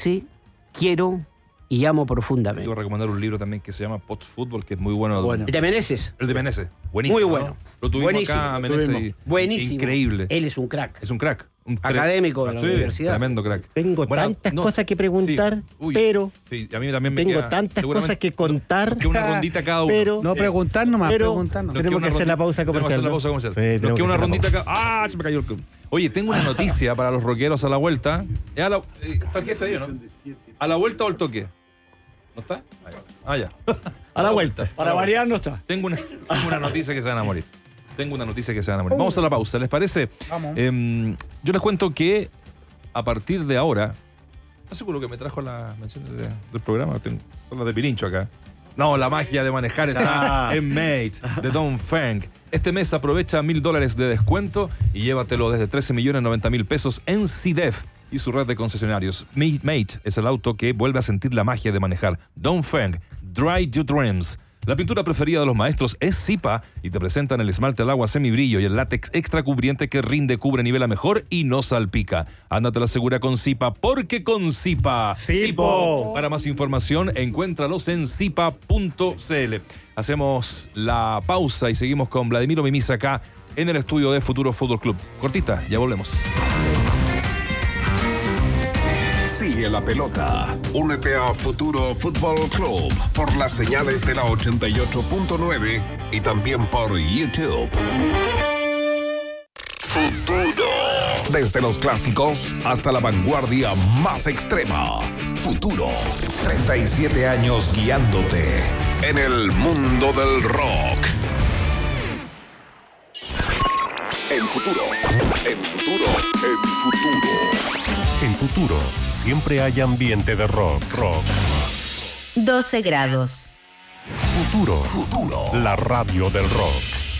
quiero y amo profundamente. Yo voy a recomendar un libro también que se llama Post-Fútbol, que es muy bueno. ¿El de Meneses? El de Meneses. Buenísimo. Muy bueno. ¿No? Lo tuvimos buenísimo. acá a Meneses. Buenísimo. Increíble. Él es un crack. Es un crack. Académico de la universidad. Tremendo crack. Tengo tantas cosas que preguntar, pero a mí también me tengo queda, tantas cosas que contar. Que una rondita cada uno. Pero, no preguntar nomás, preguntar nomás. Tenemos que hacer la pausa comercial. Sí, nos queda una rondita cada... Se me cayó el... Oye, tengo una noticia para los rockeros a la vuelta. Está el jefe ahí, ¿no? ¿A la vuelta o al toque? ¿No está? Ya. A la vuelta. Para variar no está. Tengo una noticia que se van a morir. Vamos a la pausa, ¿les parece? Vamos. Yo les cuento que a partir de ahora, ¿estás seguro que me trajo las menciones del programa? Tengo las de Pirincho acá. No, la magia de manejar está en Mate, de Don Feng. Este mes aprovecha $1,000 de descuento y llévatelo desde 13.090.000 pesos en CDEF y su red de concesionarios. Mate es el auto que vuelve a sentir la magia de manejar. Don Feng, Dry Your Dreams. La pintura preferida de los maestros es Zipa y te presentan el esmalte al agua semibrillo y el látex extra cubriente que rinde, cubre, nivela mejor y no salpica. Ándate la segura con Zipa, porque con Zipa... ¡Zipo! Para más información, encuéntralos en zipa.cl. Hacemos la pausa y seguimos con Vladimiro Mimisa acá en el estudio de Futuro Fútbol Club. Cortita, ya volvemos. Sigue la pelota. Únete a Futuro Fútbol Club por las señales de la 88.9 y también por YouTube. Futuro. Desde los clásicos hasta la vanguardia más extrema. Futuro. 37 años guiándote en el mundo del rock. En Futuro. En Futuro. En Futuro. En Futuro, siempre hay ambiente de rock. 12 grados. Futuro. La radio del rock.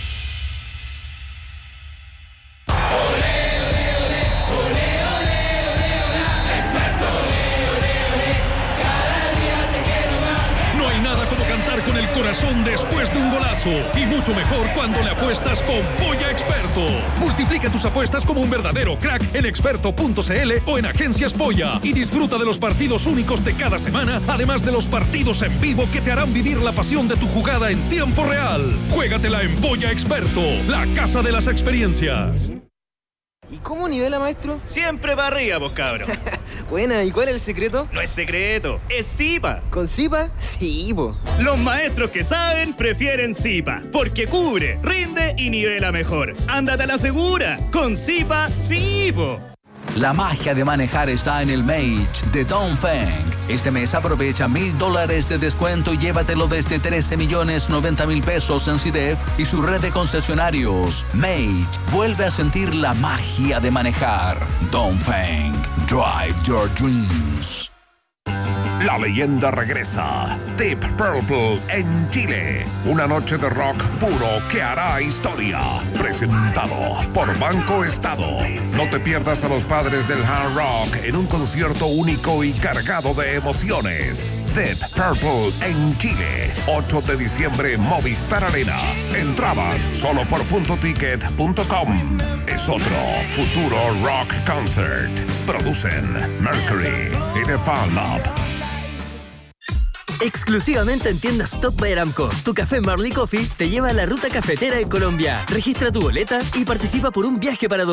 No hay nada como cantar con el corazón después de un golazo. Y mucho mejor cuando le apuestas con Polla Experto. Multiplica tus apuestas como un verdadero crack en experto.cl o en Agencias Polla. Y disfruta de los partidos únicos de cada semana, además de los partidos en vivo que te harán vivir la pasión de tu jugada en tiempo real. Juégatela en Polla Experto, la casa de las experiencias. ¿Y cómo nivela, maestro? Siempre para arriba, vos cabros. Buena, ¿y cuál es el secreto? No es secreto, es Zipa. ¿Con Zipa? Sí, po. Los maestros que saben prefieren Zipa, porque cubre, rinde y nivela mejor. Ándate a la segura, con Zipa, sí, po. La magia de manejar está en el Mage de Don Feng. Este mes aprovecha $1,000 de descuento y llévatelo desde 13.090.000 pesos en CDEF y su red de concesionarios. Mage vuelve a sentir la magia de manejar. Don Feng, drive your dreams. La leyenda regresa. Deep Purple en Chile. Una noche de rock puro que hará historia. Presentado por Banco Estado. No te pierdas a los padres del hard rock en un concierto único y cargado de emociones. Deep Purple en Chile. 8 de diciembre, Movistar Arena. Entradas solo por puntoticket.com. Es otro Futuro Rock Concert. Producen Mercury y The Fan Club. Exclusivamente en tiendas Top by Aramco, tu café Marley Coffee te lleva a la ruta cafetera en Colombia. Registra tu boleta y participa por un viaje para 2.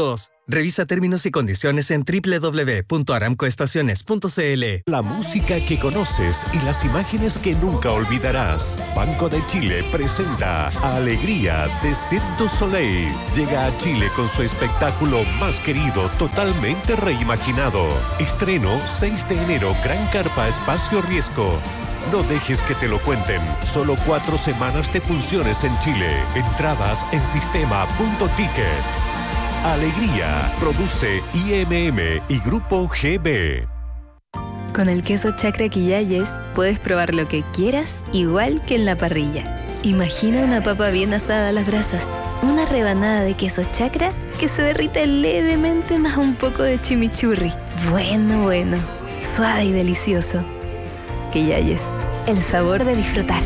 Revisa términos y condiciones en www.aramcoestaciones.cl. La música que conoces y las imágenes que nunca olvidarás. Banco de Chile presenta Alegría de Cirque du Soleil. Llega a Chile con su espectáculo más querido, totalmente reimaginado. Estreno 6 de enero, Gran Carpa, Espacio Riesgo. No dejes que te lo cuenten. Solo 4 semanas de funciones en Chile. Entradas en sistema.ticket. Alegría, produce IMM y Grupo GB. Con el queso Chacra Quillayes puedes probar lo que quieras, igual que en la parrilla. Imagina una papa bien asada a las brasas, una rebanada de queso Chacra que se derrite levemente más un poco de chimichurri. Bueno, suave y delicioso. Quillayes, el sabor de disfrutar.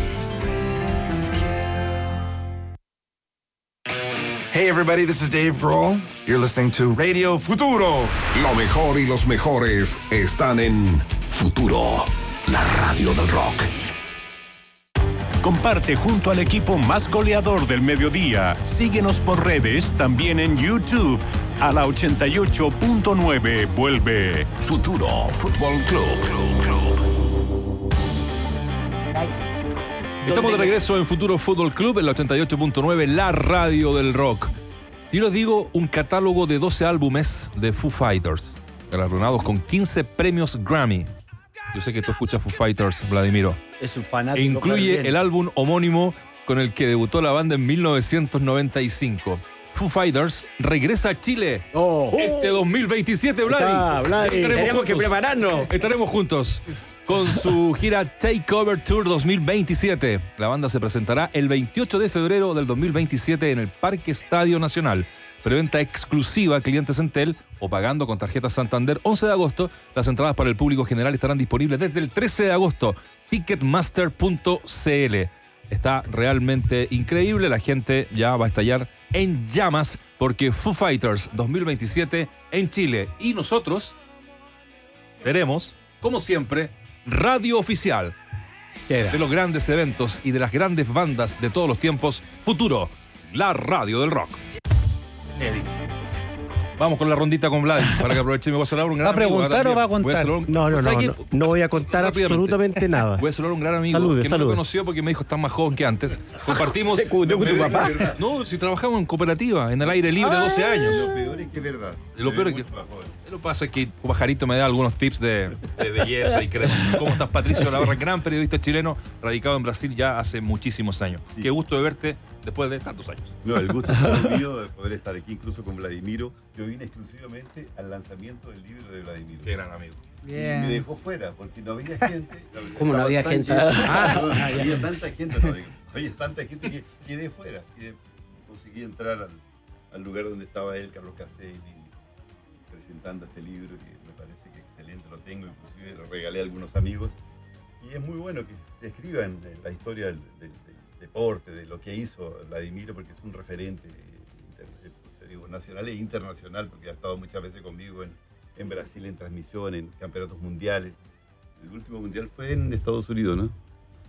Hey everybody, this is Dave Grohl. You're listening to Radio Futuro. Lo mejor y los mejores están en Futuro, la radio del rock. Comparte junto al equipo más goleador del mediodía. Síguenos por redes, también en YouTube. A la 88.9 vuelve Futuro Fútbol Club. Estamos de regreso en Futuro Fútbol Club, en la 88.9, la radio del rock. Si yo les digo un catálogo de 12 álbumes de Foo Fighters, galardonados con 15 premios Grammy. Yo sé que tú escuchas Foo Fighters, Vladimiro. Es un fanático. E incluye el álbum homónimo con el que debutó la banda en 1995. Foo Fighters regresa a Chile este 2027, Vladi. Tenemos que prepararnos. Estaremos juntos con su gira Takeover Tour 2027. La banda se presentará el 28 de febrero del 2027 en el Parque Estadio Nacional. Preventa exclusiva a clientes Entel o pagando con tarjeta Santander. 11 de agosto, las entradas para el público general estarán disponibles desde el 13 de agosto. Ticketmaster.cl. Está realmente increíble. La gente ya va a estallar en llamas porque Foo Fighters 2027 en Chile. Y nosotros seremos, como siempre, radio oficial de los grandes eventos y de las grandes bandas de todos los tiempos. Futuro, la radio del rock. Vamos con la rondita con Vlad para que aproveche. Me voy a saludar un gran amigo. ¿Va a preguntar o va a contar? No voy a contar absolutamente nada. Voy a saludar a un gran amigo que no me conoció porque me dijo estás más joven que antes. Compartimos. ¿De tu papá? No, si trabajamos en cooperativa, en el aire libre, 12 años. Lo peor es que es verdad. Lo peor es que. Lo que pasa es que Pajarito me da algunos tips de belleza y creo. ¿Cómo estás, Patricio Lavarra? Gran periodista chileno, radicado en Brasil ya hace muchísimos años. Sí. Qué gusto de verte después de tantos años. No, el gusto es mío de poder estar aquí, incluso con Vladimiro. Yo vine exclusivamente al lanzamiento del libro de Vladimiro. Qué gran amigo. Bien. Y me dejó fuera porque no había gente. ¿Cómo no había gente? Había tanta gente, no digo. Había tanta gente que quedé fuera. Y conseguí entrar al lugar donde estaba él, Carlos Caselli, presentando este libro que me parece que excelente. Lo tengo, inclusive lo regalé a algunos amigos. Y es muy bueno que se escriba en la historia del deporte, de lo que hizo Vladimiro, porque es un referente nacional e internacional, porque ha estado muchas veces conmigo en Brasil, en transmisión, en campeonatos mundiales. El último mundial fue en Estados Unidos, ¿no?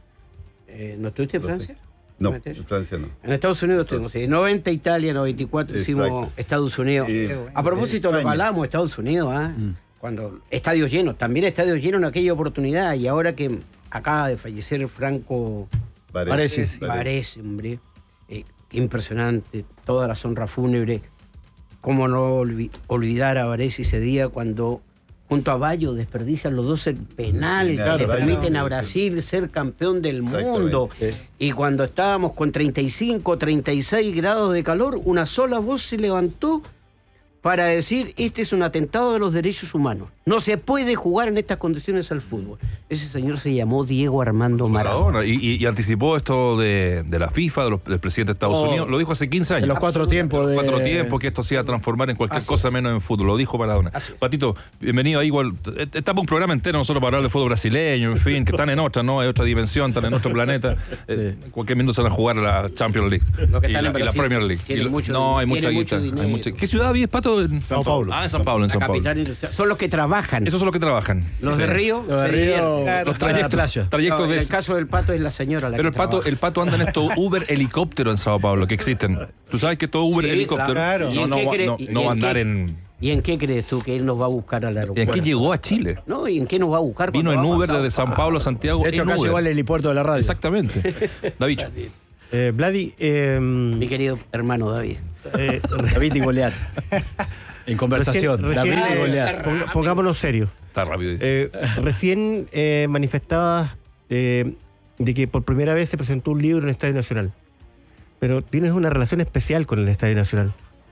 ¿No estuviste en Francia? No, en Francia no. En Estados Unidos estuvimos, sí. 90 Italia, 94 hicimos Estados Unidos. A propósito, lo hablamos, Estados Unidos, cuando estadios llenos, también estadios llenos en aquella oportunidad, y ahora que acaba de fallecer Franco Parece, hombre. Impresionante, toda la honra fúnebre. Cómo no olvidar a Varese ese día cuando junto a Bayo desperdician los dos el penal que le permiten a Brasil ser campeón del mundo. Y cuando estábamos con 35, 36 grados de calor, una sola voz se levantó para decir, este es un atentado a los derechos humanos. No se puede jugar en estas condiciones al fútbol. Ese señor se llamó Diego Armando Maradona. Y anticipó esto de la FIFA, del presidente de Estados Unidos. Lo dijo hace 15 años. En los 4 tiempos. Los 4 tiempos, que esto se iba a transformar en cualquier cosa menos en fútbol. Lo dijo Maradona. Patito, bienvenido ahí. Igual, estamos un programa entero nosotros para hablar de fútbol brasileño, en fin, que están en otra, ¿no? Hay otra dimensión, están en otro planeta. En cualquier minuto se van a jugar a la Champions League. Y la Premier League. Hay mucha guita. ¿Qué ciudad vives, Pato? Paulo? En Sao Paulo. Ah, en San Paulo, en San Paulo. Capital industrial. Son los que trabajan. Esos son los que trabajan. Los de Río. Los de Río, Los para la playa. trayectos No, de... en el caso del Pato es la señora la Pero que el pato anda en estos Uber helicóptero en Sao Paulo, que existen. Tú sabes que todo Uber Sí, helicóptero claro. ¿Y en qué cree- no va a andar en... ¿Y en qué crees tú que él nos va a buscar al ¿En aeropuerto? qué llegó a Chile? No, ¿y en qué nos va a buscar? Vino en cuando Uber vamos a desde San Paulo a Santiago. De hecho, en acá Uber. llegó al helipuerto de la radio. Exactamente. David. Vladi, Mi querido hermano David. David y Goliat. En conversación. Recién, David y Goliat. pongámonos serios. Está rápido. Recién manifestabas de que por primera vez se presentó un libro en el Estadio Nacional. Pero tienes una relación especial con el Estadio Nacional.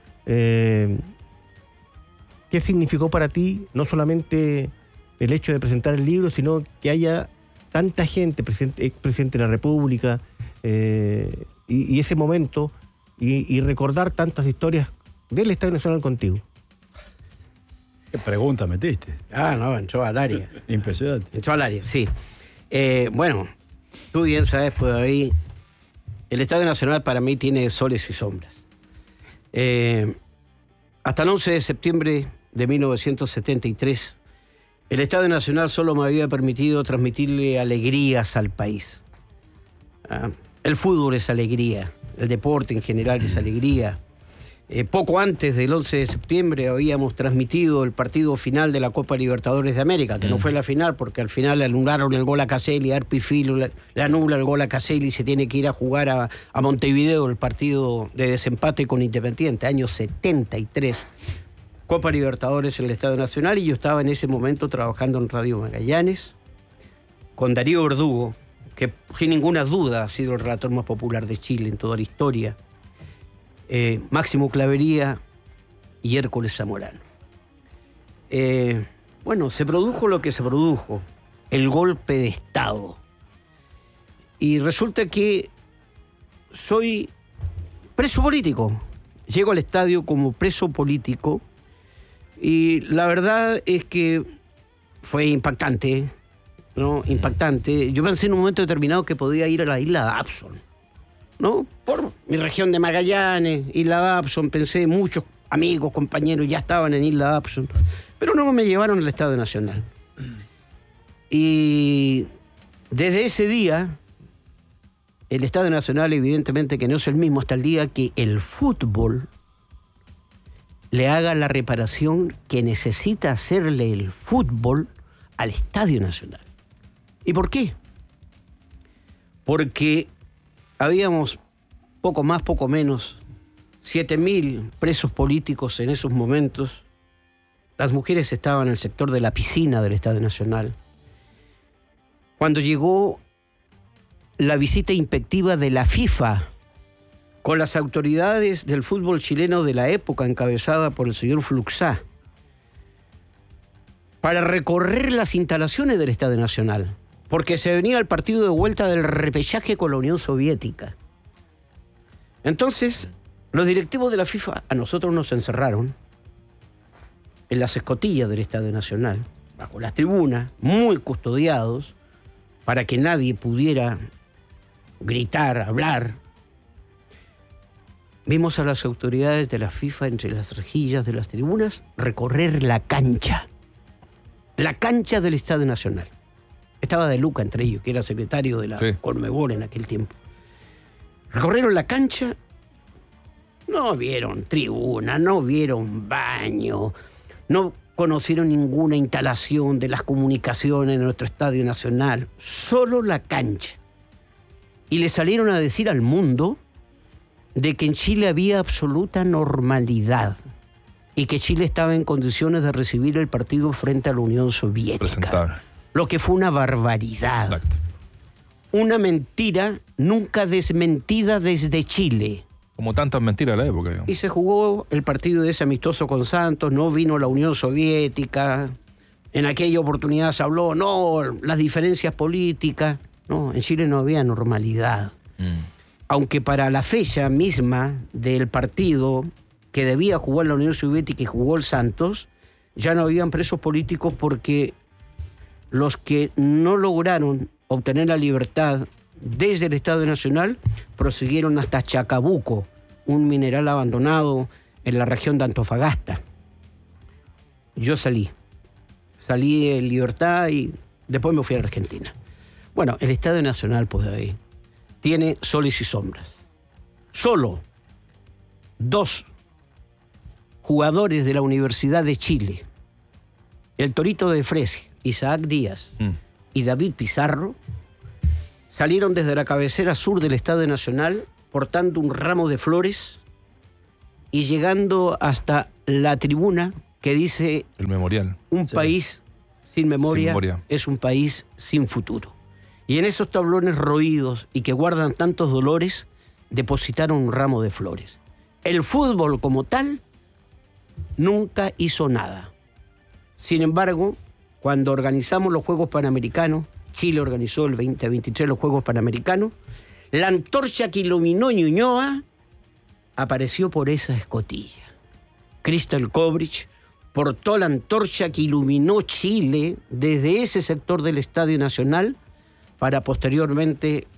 ¿Qué significó para ti no solamente el hecho de presentar el libro, sino que haya tanta gente, presidente de la República, y ese momento, y recordar tantas historias del Estadio Nacional contigo? ¿Qué pregunta metiste? No, entró al área. Impresionante. Entró al área, sí. Bueno, tú bien sabes, pues David, el Estadio Nacional para mí tiene soles y sombras. Hasta el 11 de septiembre de 1973, el Estadio Nacional solo me había permitido transmitirle alegrías al país. El fútbol es alegría, el deporte en general es alegría. Poco antes del 11 de septiembre habíamos transmitido el partido final de la Copa Libertadores de América, que no fue la final porque al final le anularon el gol a Caselli, Arpi Filo le anula el gol a Caselli y se tiene que ir a jugar a Montevideo el partido de desempate con Independiente, año 73. Copa Libertadores en el Estadio Nacional, y yo estaba en ese momento trabajando en Radio Magallanes con Darío Verdugo, que sin ninguna duda ha sido el relator más popular de Chile en toda la historia, Máximo Clavería y Hércules Zamorano. Bueno, se produjo lo que se produjo, el golpe de Estado. Y resulta que soy preso político. Llego al estadio como preso político y la verdad es que fue impactante, ¿no? Impactante. Yo pensé en un momento determinado que podía ir a la isla Dabson, ¿no? Por mi región de Magallanes, Isla Dabson, pensé, muchos amigos, compañeros ya estaban en Isla Dabson, pero no me llevaron al Estadio Nacional. Y desde ese día, el Estadio Nacional evidentemente que no es el mismo hasta el día que el fútbol le haga la reparación que necesita hacerle el fútbol al Estadio Nacional. ¿Y por qué? Porque habíamos poco más, poco menos, 7.000 presos políticos en esos momentos. Las mujeres estaban en el sector de la piscina del Estadio Nacional. Cuando llegó la visita inspectiva de la FIFA con las autoridades del fútbol chileno de la época, encabezada por el señor Fluxá, para recorrer las instalaciones del Estadio Nacional, porque se venía el partido de vuelta del repechaje con la Unión Soviética. Entonces, los directivos de la FIFA a nosotros nos encerraron en las escotillas del Estadio Nacional, bajo las tribunas, muy custodiados, para que nadie pudiera gritar, hablar. Vimos a las autoridades de la FIFA entre las rejillas de las tribunas recorrer la cancha del Estadio Nacional. Estaba De Luca entre ellos, que era secretario de la Conmebol en aquel tiempo. Recorrieron la cancha, no vieron tribuna, no vieron baño, no conocieron ninguna instalación de las comunicaciones en nuestro Estadio Nacional, solo la cancha. Y le salieron a decir al mundo de que en Chile había absoluta normalidad y que Chile estaba en condiciones de recibir el partido frente a la Unión Soviética. Presentable. Lo que fue una barbaridad. Exacto. Una mentira nunca desmentida desde Chile. Como tantas mentiras de la época. Digamos. Y se jugó el partido de ese amistoso con Santos, no vino la Unión Soviética, en aquella oportunidad se habló, no, las diferencias políticas, no, en Chile no había normalidad. Aunque para la fecha misma del partido que debía jugar la Unión Soviética y jugó el Santos, ya no habían presos políticos porque los que no lograron obtener la libertad desde el Estadio Nacional prosiguieron hasta Chacabuco, un mineral abandonado en la región de Antofagasta. yo salí en libertad y después me fui a Argentina. Bueno, el Estadio Nacional, pues David, tiene soles y sombras. Solo 2 jugadores de la Universidad de Chile, el Torito de Fresi, Isaac Díaz y David Pizarro, salieron desde la cabecera sur del Estadio Nacional portando un ramo de flores y llegando hasta la tribuna que dice... El memorial. Un país sin memoria es un país sin futuro. Y en esos tablones roídos y que guardan tantos dolores, depositaron un ramo de flores. El fútbol como tal nunca hizo nada. Sin embargo, cuando organizamos los Juegos Panamericanos, Chile organizó el 2023 los Juegos Panamericanos, la antorcha que iluminó Ñuñoa apareció por esa escotilla. Crystal Kovrich portó la antorcha que iluminó Chile desde ese sector del Estadio Nacional para posteriormente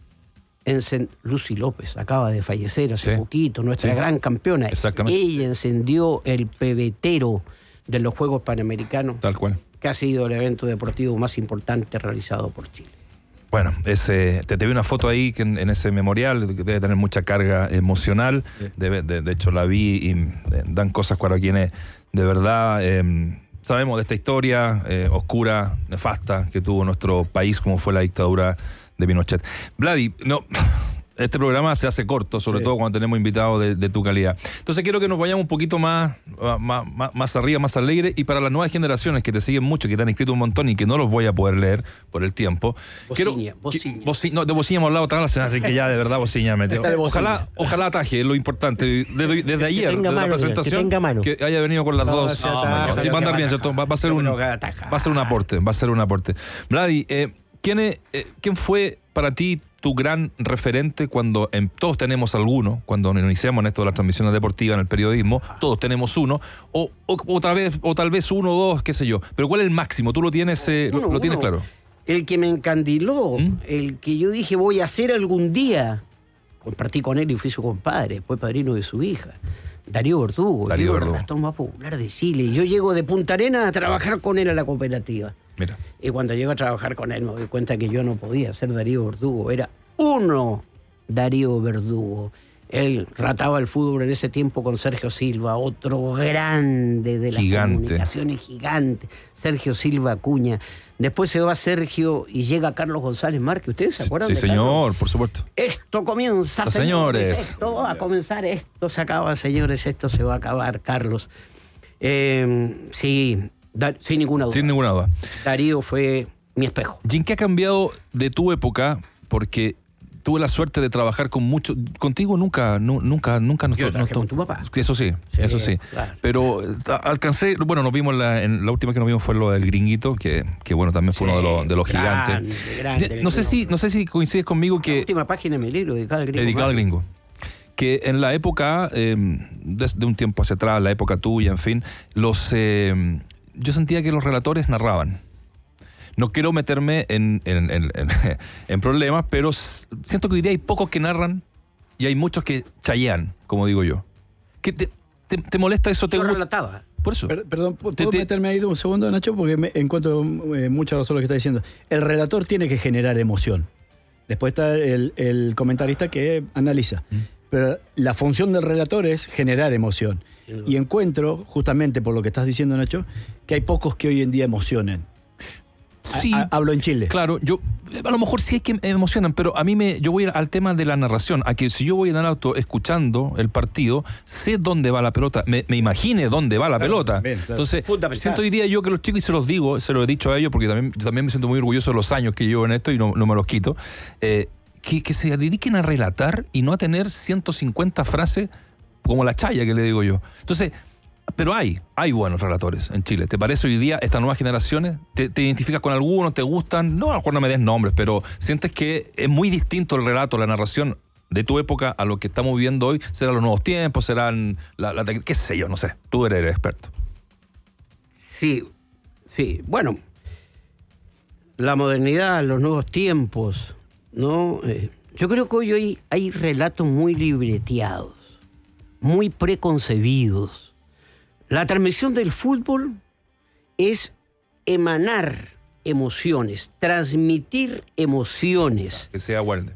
Lucy López acaba de fallecer hace poquito, nuestra gran campeona. Exactamente. Ella encendió el pebetero de los Juegos Panamericanos. Tal cual. Que ha sido el evento deportivo más importante realizado por Chile. Bueno, te vi una foto ahí que en ese memorial, que debe tener mucha carga emocional. Sí. De hecho, la vi y dan cosas para quienes de verdad sabemos de esta historia oscura, nefasta que tuvo nuestro país, como fue la dictadura de Pinochet. Vladi, este programa se hace corto, sobre todo cuando tenemos invitados de tu calidad. Entonces quiero que nos vayamos un poquito más arriba, más alegre, y para las nuevas generaciones que te siguen mucho, que te han escrito un montón y que no los voy a poder leer por el tiempo. Bociña. De Bociña hemos hablado todas las semanas, así que ya de verdad Bociña mete. Ojalá ataje, es lo importante. Desde ayer, desde la presentación, que haya venido con las dos. Sí, va a andar bien, ¿cierto? Va a ser un aporte. Vladi, ¿quién fue para ti tu gran referente cuando todos tenemos alguno, cuando iniciamos en esto de las transmisiones deportivas, en el periodismo, todos tenemos uno, o tal vez uno o dos, qué sé yo, pero ¿cuál es el máximo? ¿Tú lo tienes, lo tienes claro? El que me encandiló, el que yo dije voy a hacer algún día, compartí con él y fui su compadre, después padrino de su hija, Darío Verdugo, el relator más popular de Chile. Yo llego de Punta Arenas a trabajar con él a la cooperativa. Mira. Y cuando llego a trabajar con él me doy cuenta que yo no podía ser Darío Verdugo, era uno Darío Verdugo. Él rataba el fútbol en ese tiempo con Sergio Silva, otro grande de las comunicaciones, gigante, Sergio Silva Acuña. Después se va Sergio y llega Carlos González Márquez. ¿Ustedes se acuerdan de Carlos? Sí, señor, por supuesto. Esto comienza, señores. Esto va a comenzar, esto se acaba, señores, esto se va a acabar, Carlos. Sí, sin ninguna duda. Sin ninguna duda. Darío fue mi espejo. ¿Y en qué ha cambiado de tu época? Porque tuve la suerte de trabajar con muchos. Contigo nunca. Yo trabajé con tu papá. Eso sí. Claro. Pero alcancé. Bueno, nos vimos en la última que nos vimos fue lo del Gringuito, que bueno, también fue uno de los gigantes. Grande, no sé si coincides conmigo que. La última página de mi libro, dedicada al Gringo. Que en la época, desde un tiempo hacia atrás, la época tuya, en fin, yo sentía que los relatores narraban. No quiero meterme en problemas, pero siento que hoy día hay pocos que narran y hay muchos que chayean, como digo yo. ¿Qué te molesta eso? Yo relataba. Por eso. Perdón, ¿puedo meterme ahí un segundo, Nacho? Porque me encuentro mucha razón lo que está diciendo. El relator tiene que generar emoción. Después está el comentarista que analiza. Pero la función del relator es generar emoción. Y encuentro, justamente por lo que estás diciendo, Nacho, que hay pocos que hoy en día emocionen. Sí, hablo en Chile. Claro, yo a lo mejor sí es que me emocionan, pero a mí yo voy al tema de la narración, a que si yo voy en el auto escuchando el partido, sé dónde va la pelota, me imagine dónde va la pelota. Bien, claro. Entonces, siento hoy día yo que los chicos, y se los digo, se lo he dicho a ellos, porque yo también me siento muy orgulloso de los años que llevo en esto y no me los quito, que se dediquen a relatar y no a tener 150 frases como la chaya que le digo yo. Entonces, pero hay buenos relatores en Chile. ¿Te parece hoy día estas nuevas generaciones? ¿Te identificas con algunos? ¿Te gustan? No, a lo mejor no me des nombres, pero sientes que es muy distinto el relato, la narración de tu época a lo que estamos viviendo hoy. ¿Serán los nuevos tiempos? ¿Serán qué sé yo? No sé. Tú eres el experto. Sí. Bueno, la modernidad, los nuevos tiempos, ¿no? Yo creo que hoy hay relatos muy libreteados, muy preconcebidos. La transmisión del fútbol es emanar emociones, transmitir emociones. Que sea Walde.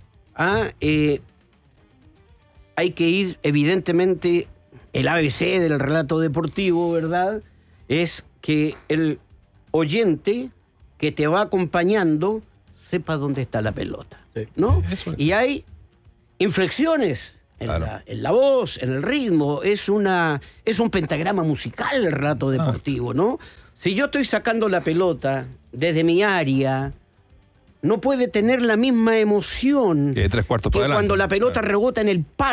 Hay que ir, evidentemente, el ABC del relato deportivo, ¿verdad? Es que el oyente que te va acompañando sepa dónde está la pelota, ¿no? Eso es. Y hay inflexiones en, Claro. en la voz, en el ritmo. Es un pentagrama musical el relato deportivo, ¿no? Si yo estoy sacando la pelota desde mi área, no puede tener la misma emoción Que 3 cuartos que para adelante. cuando la pelota rebota en el palo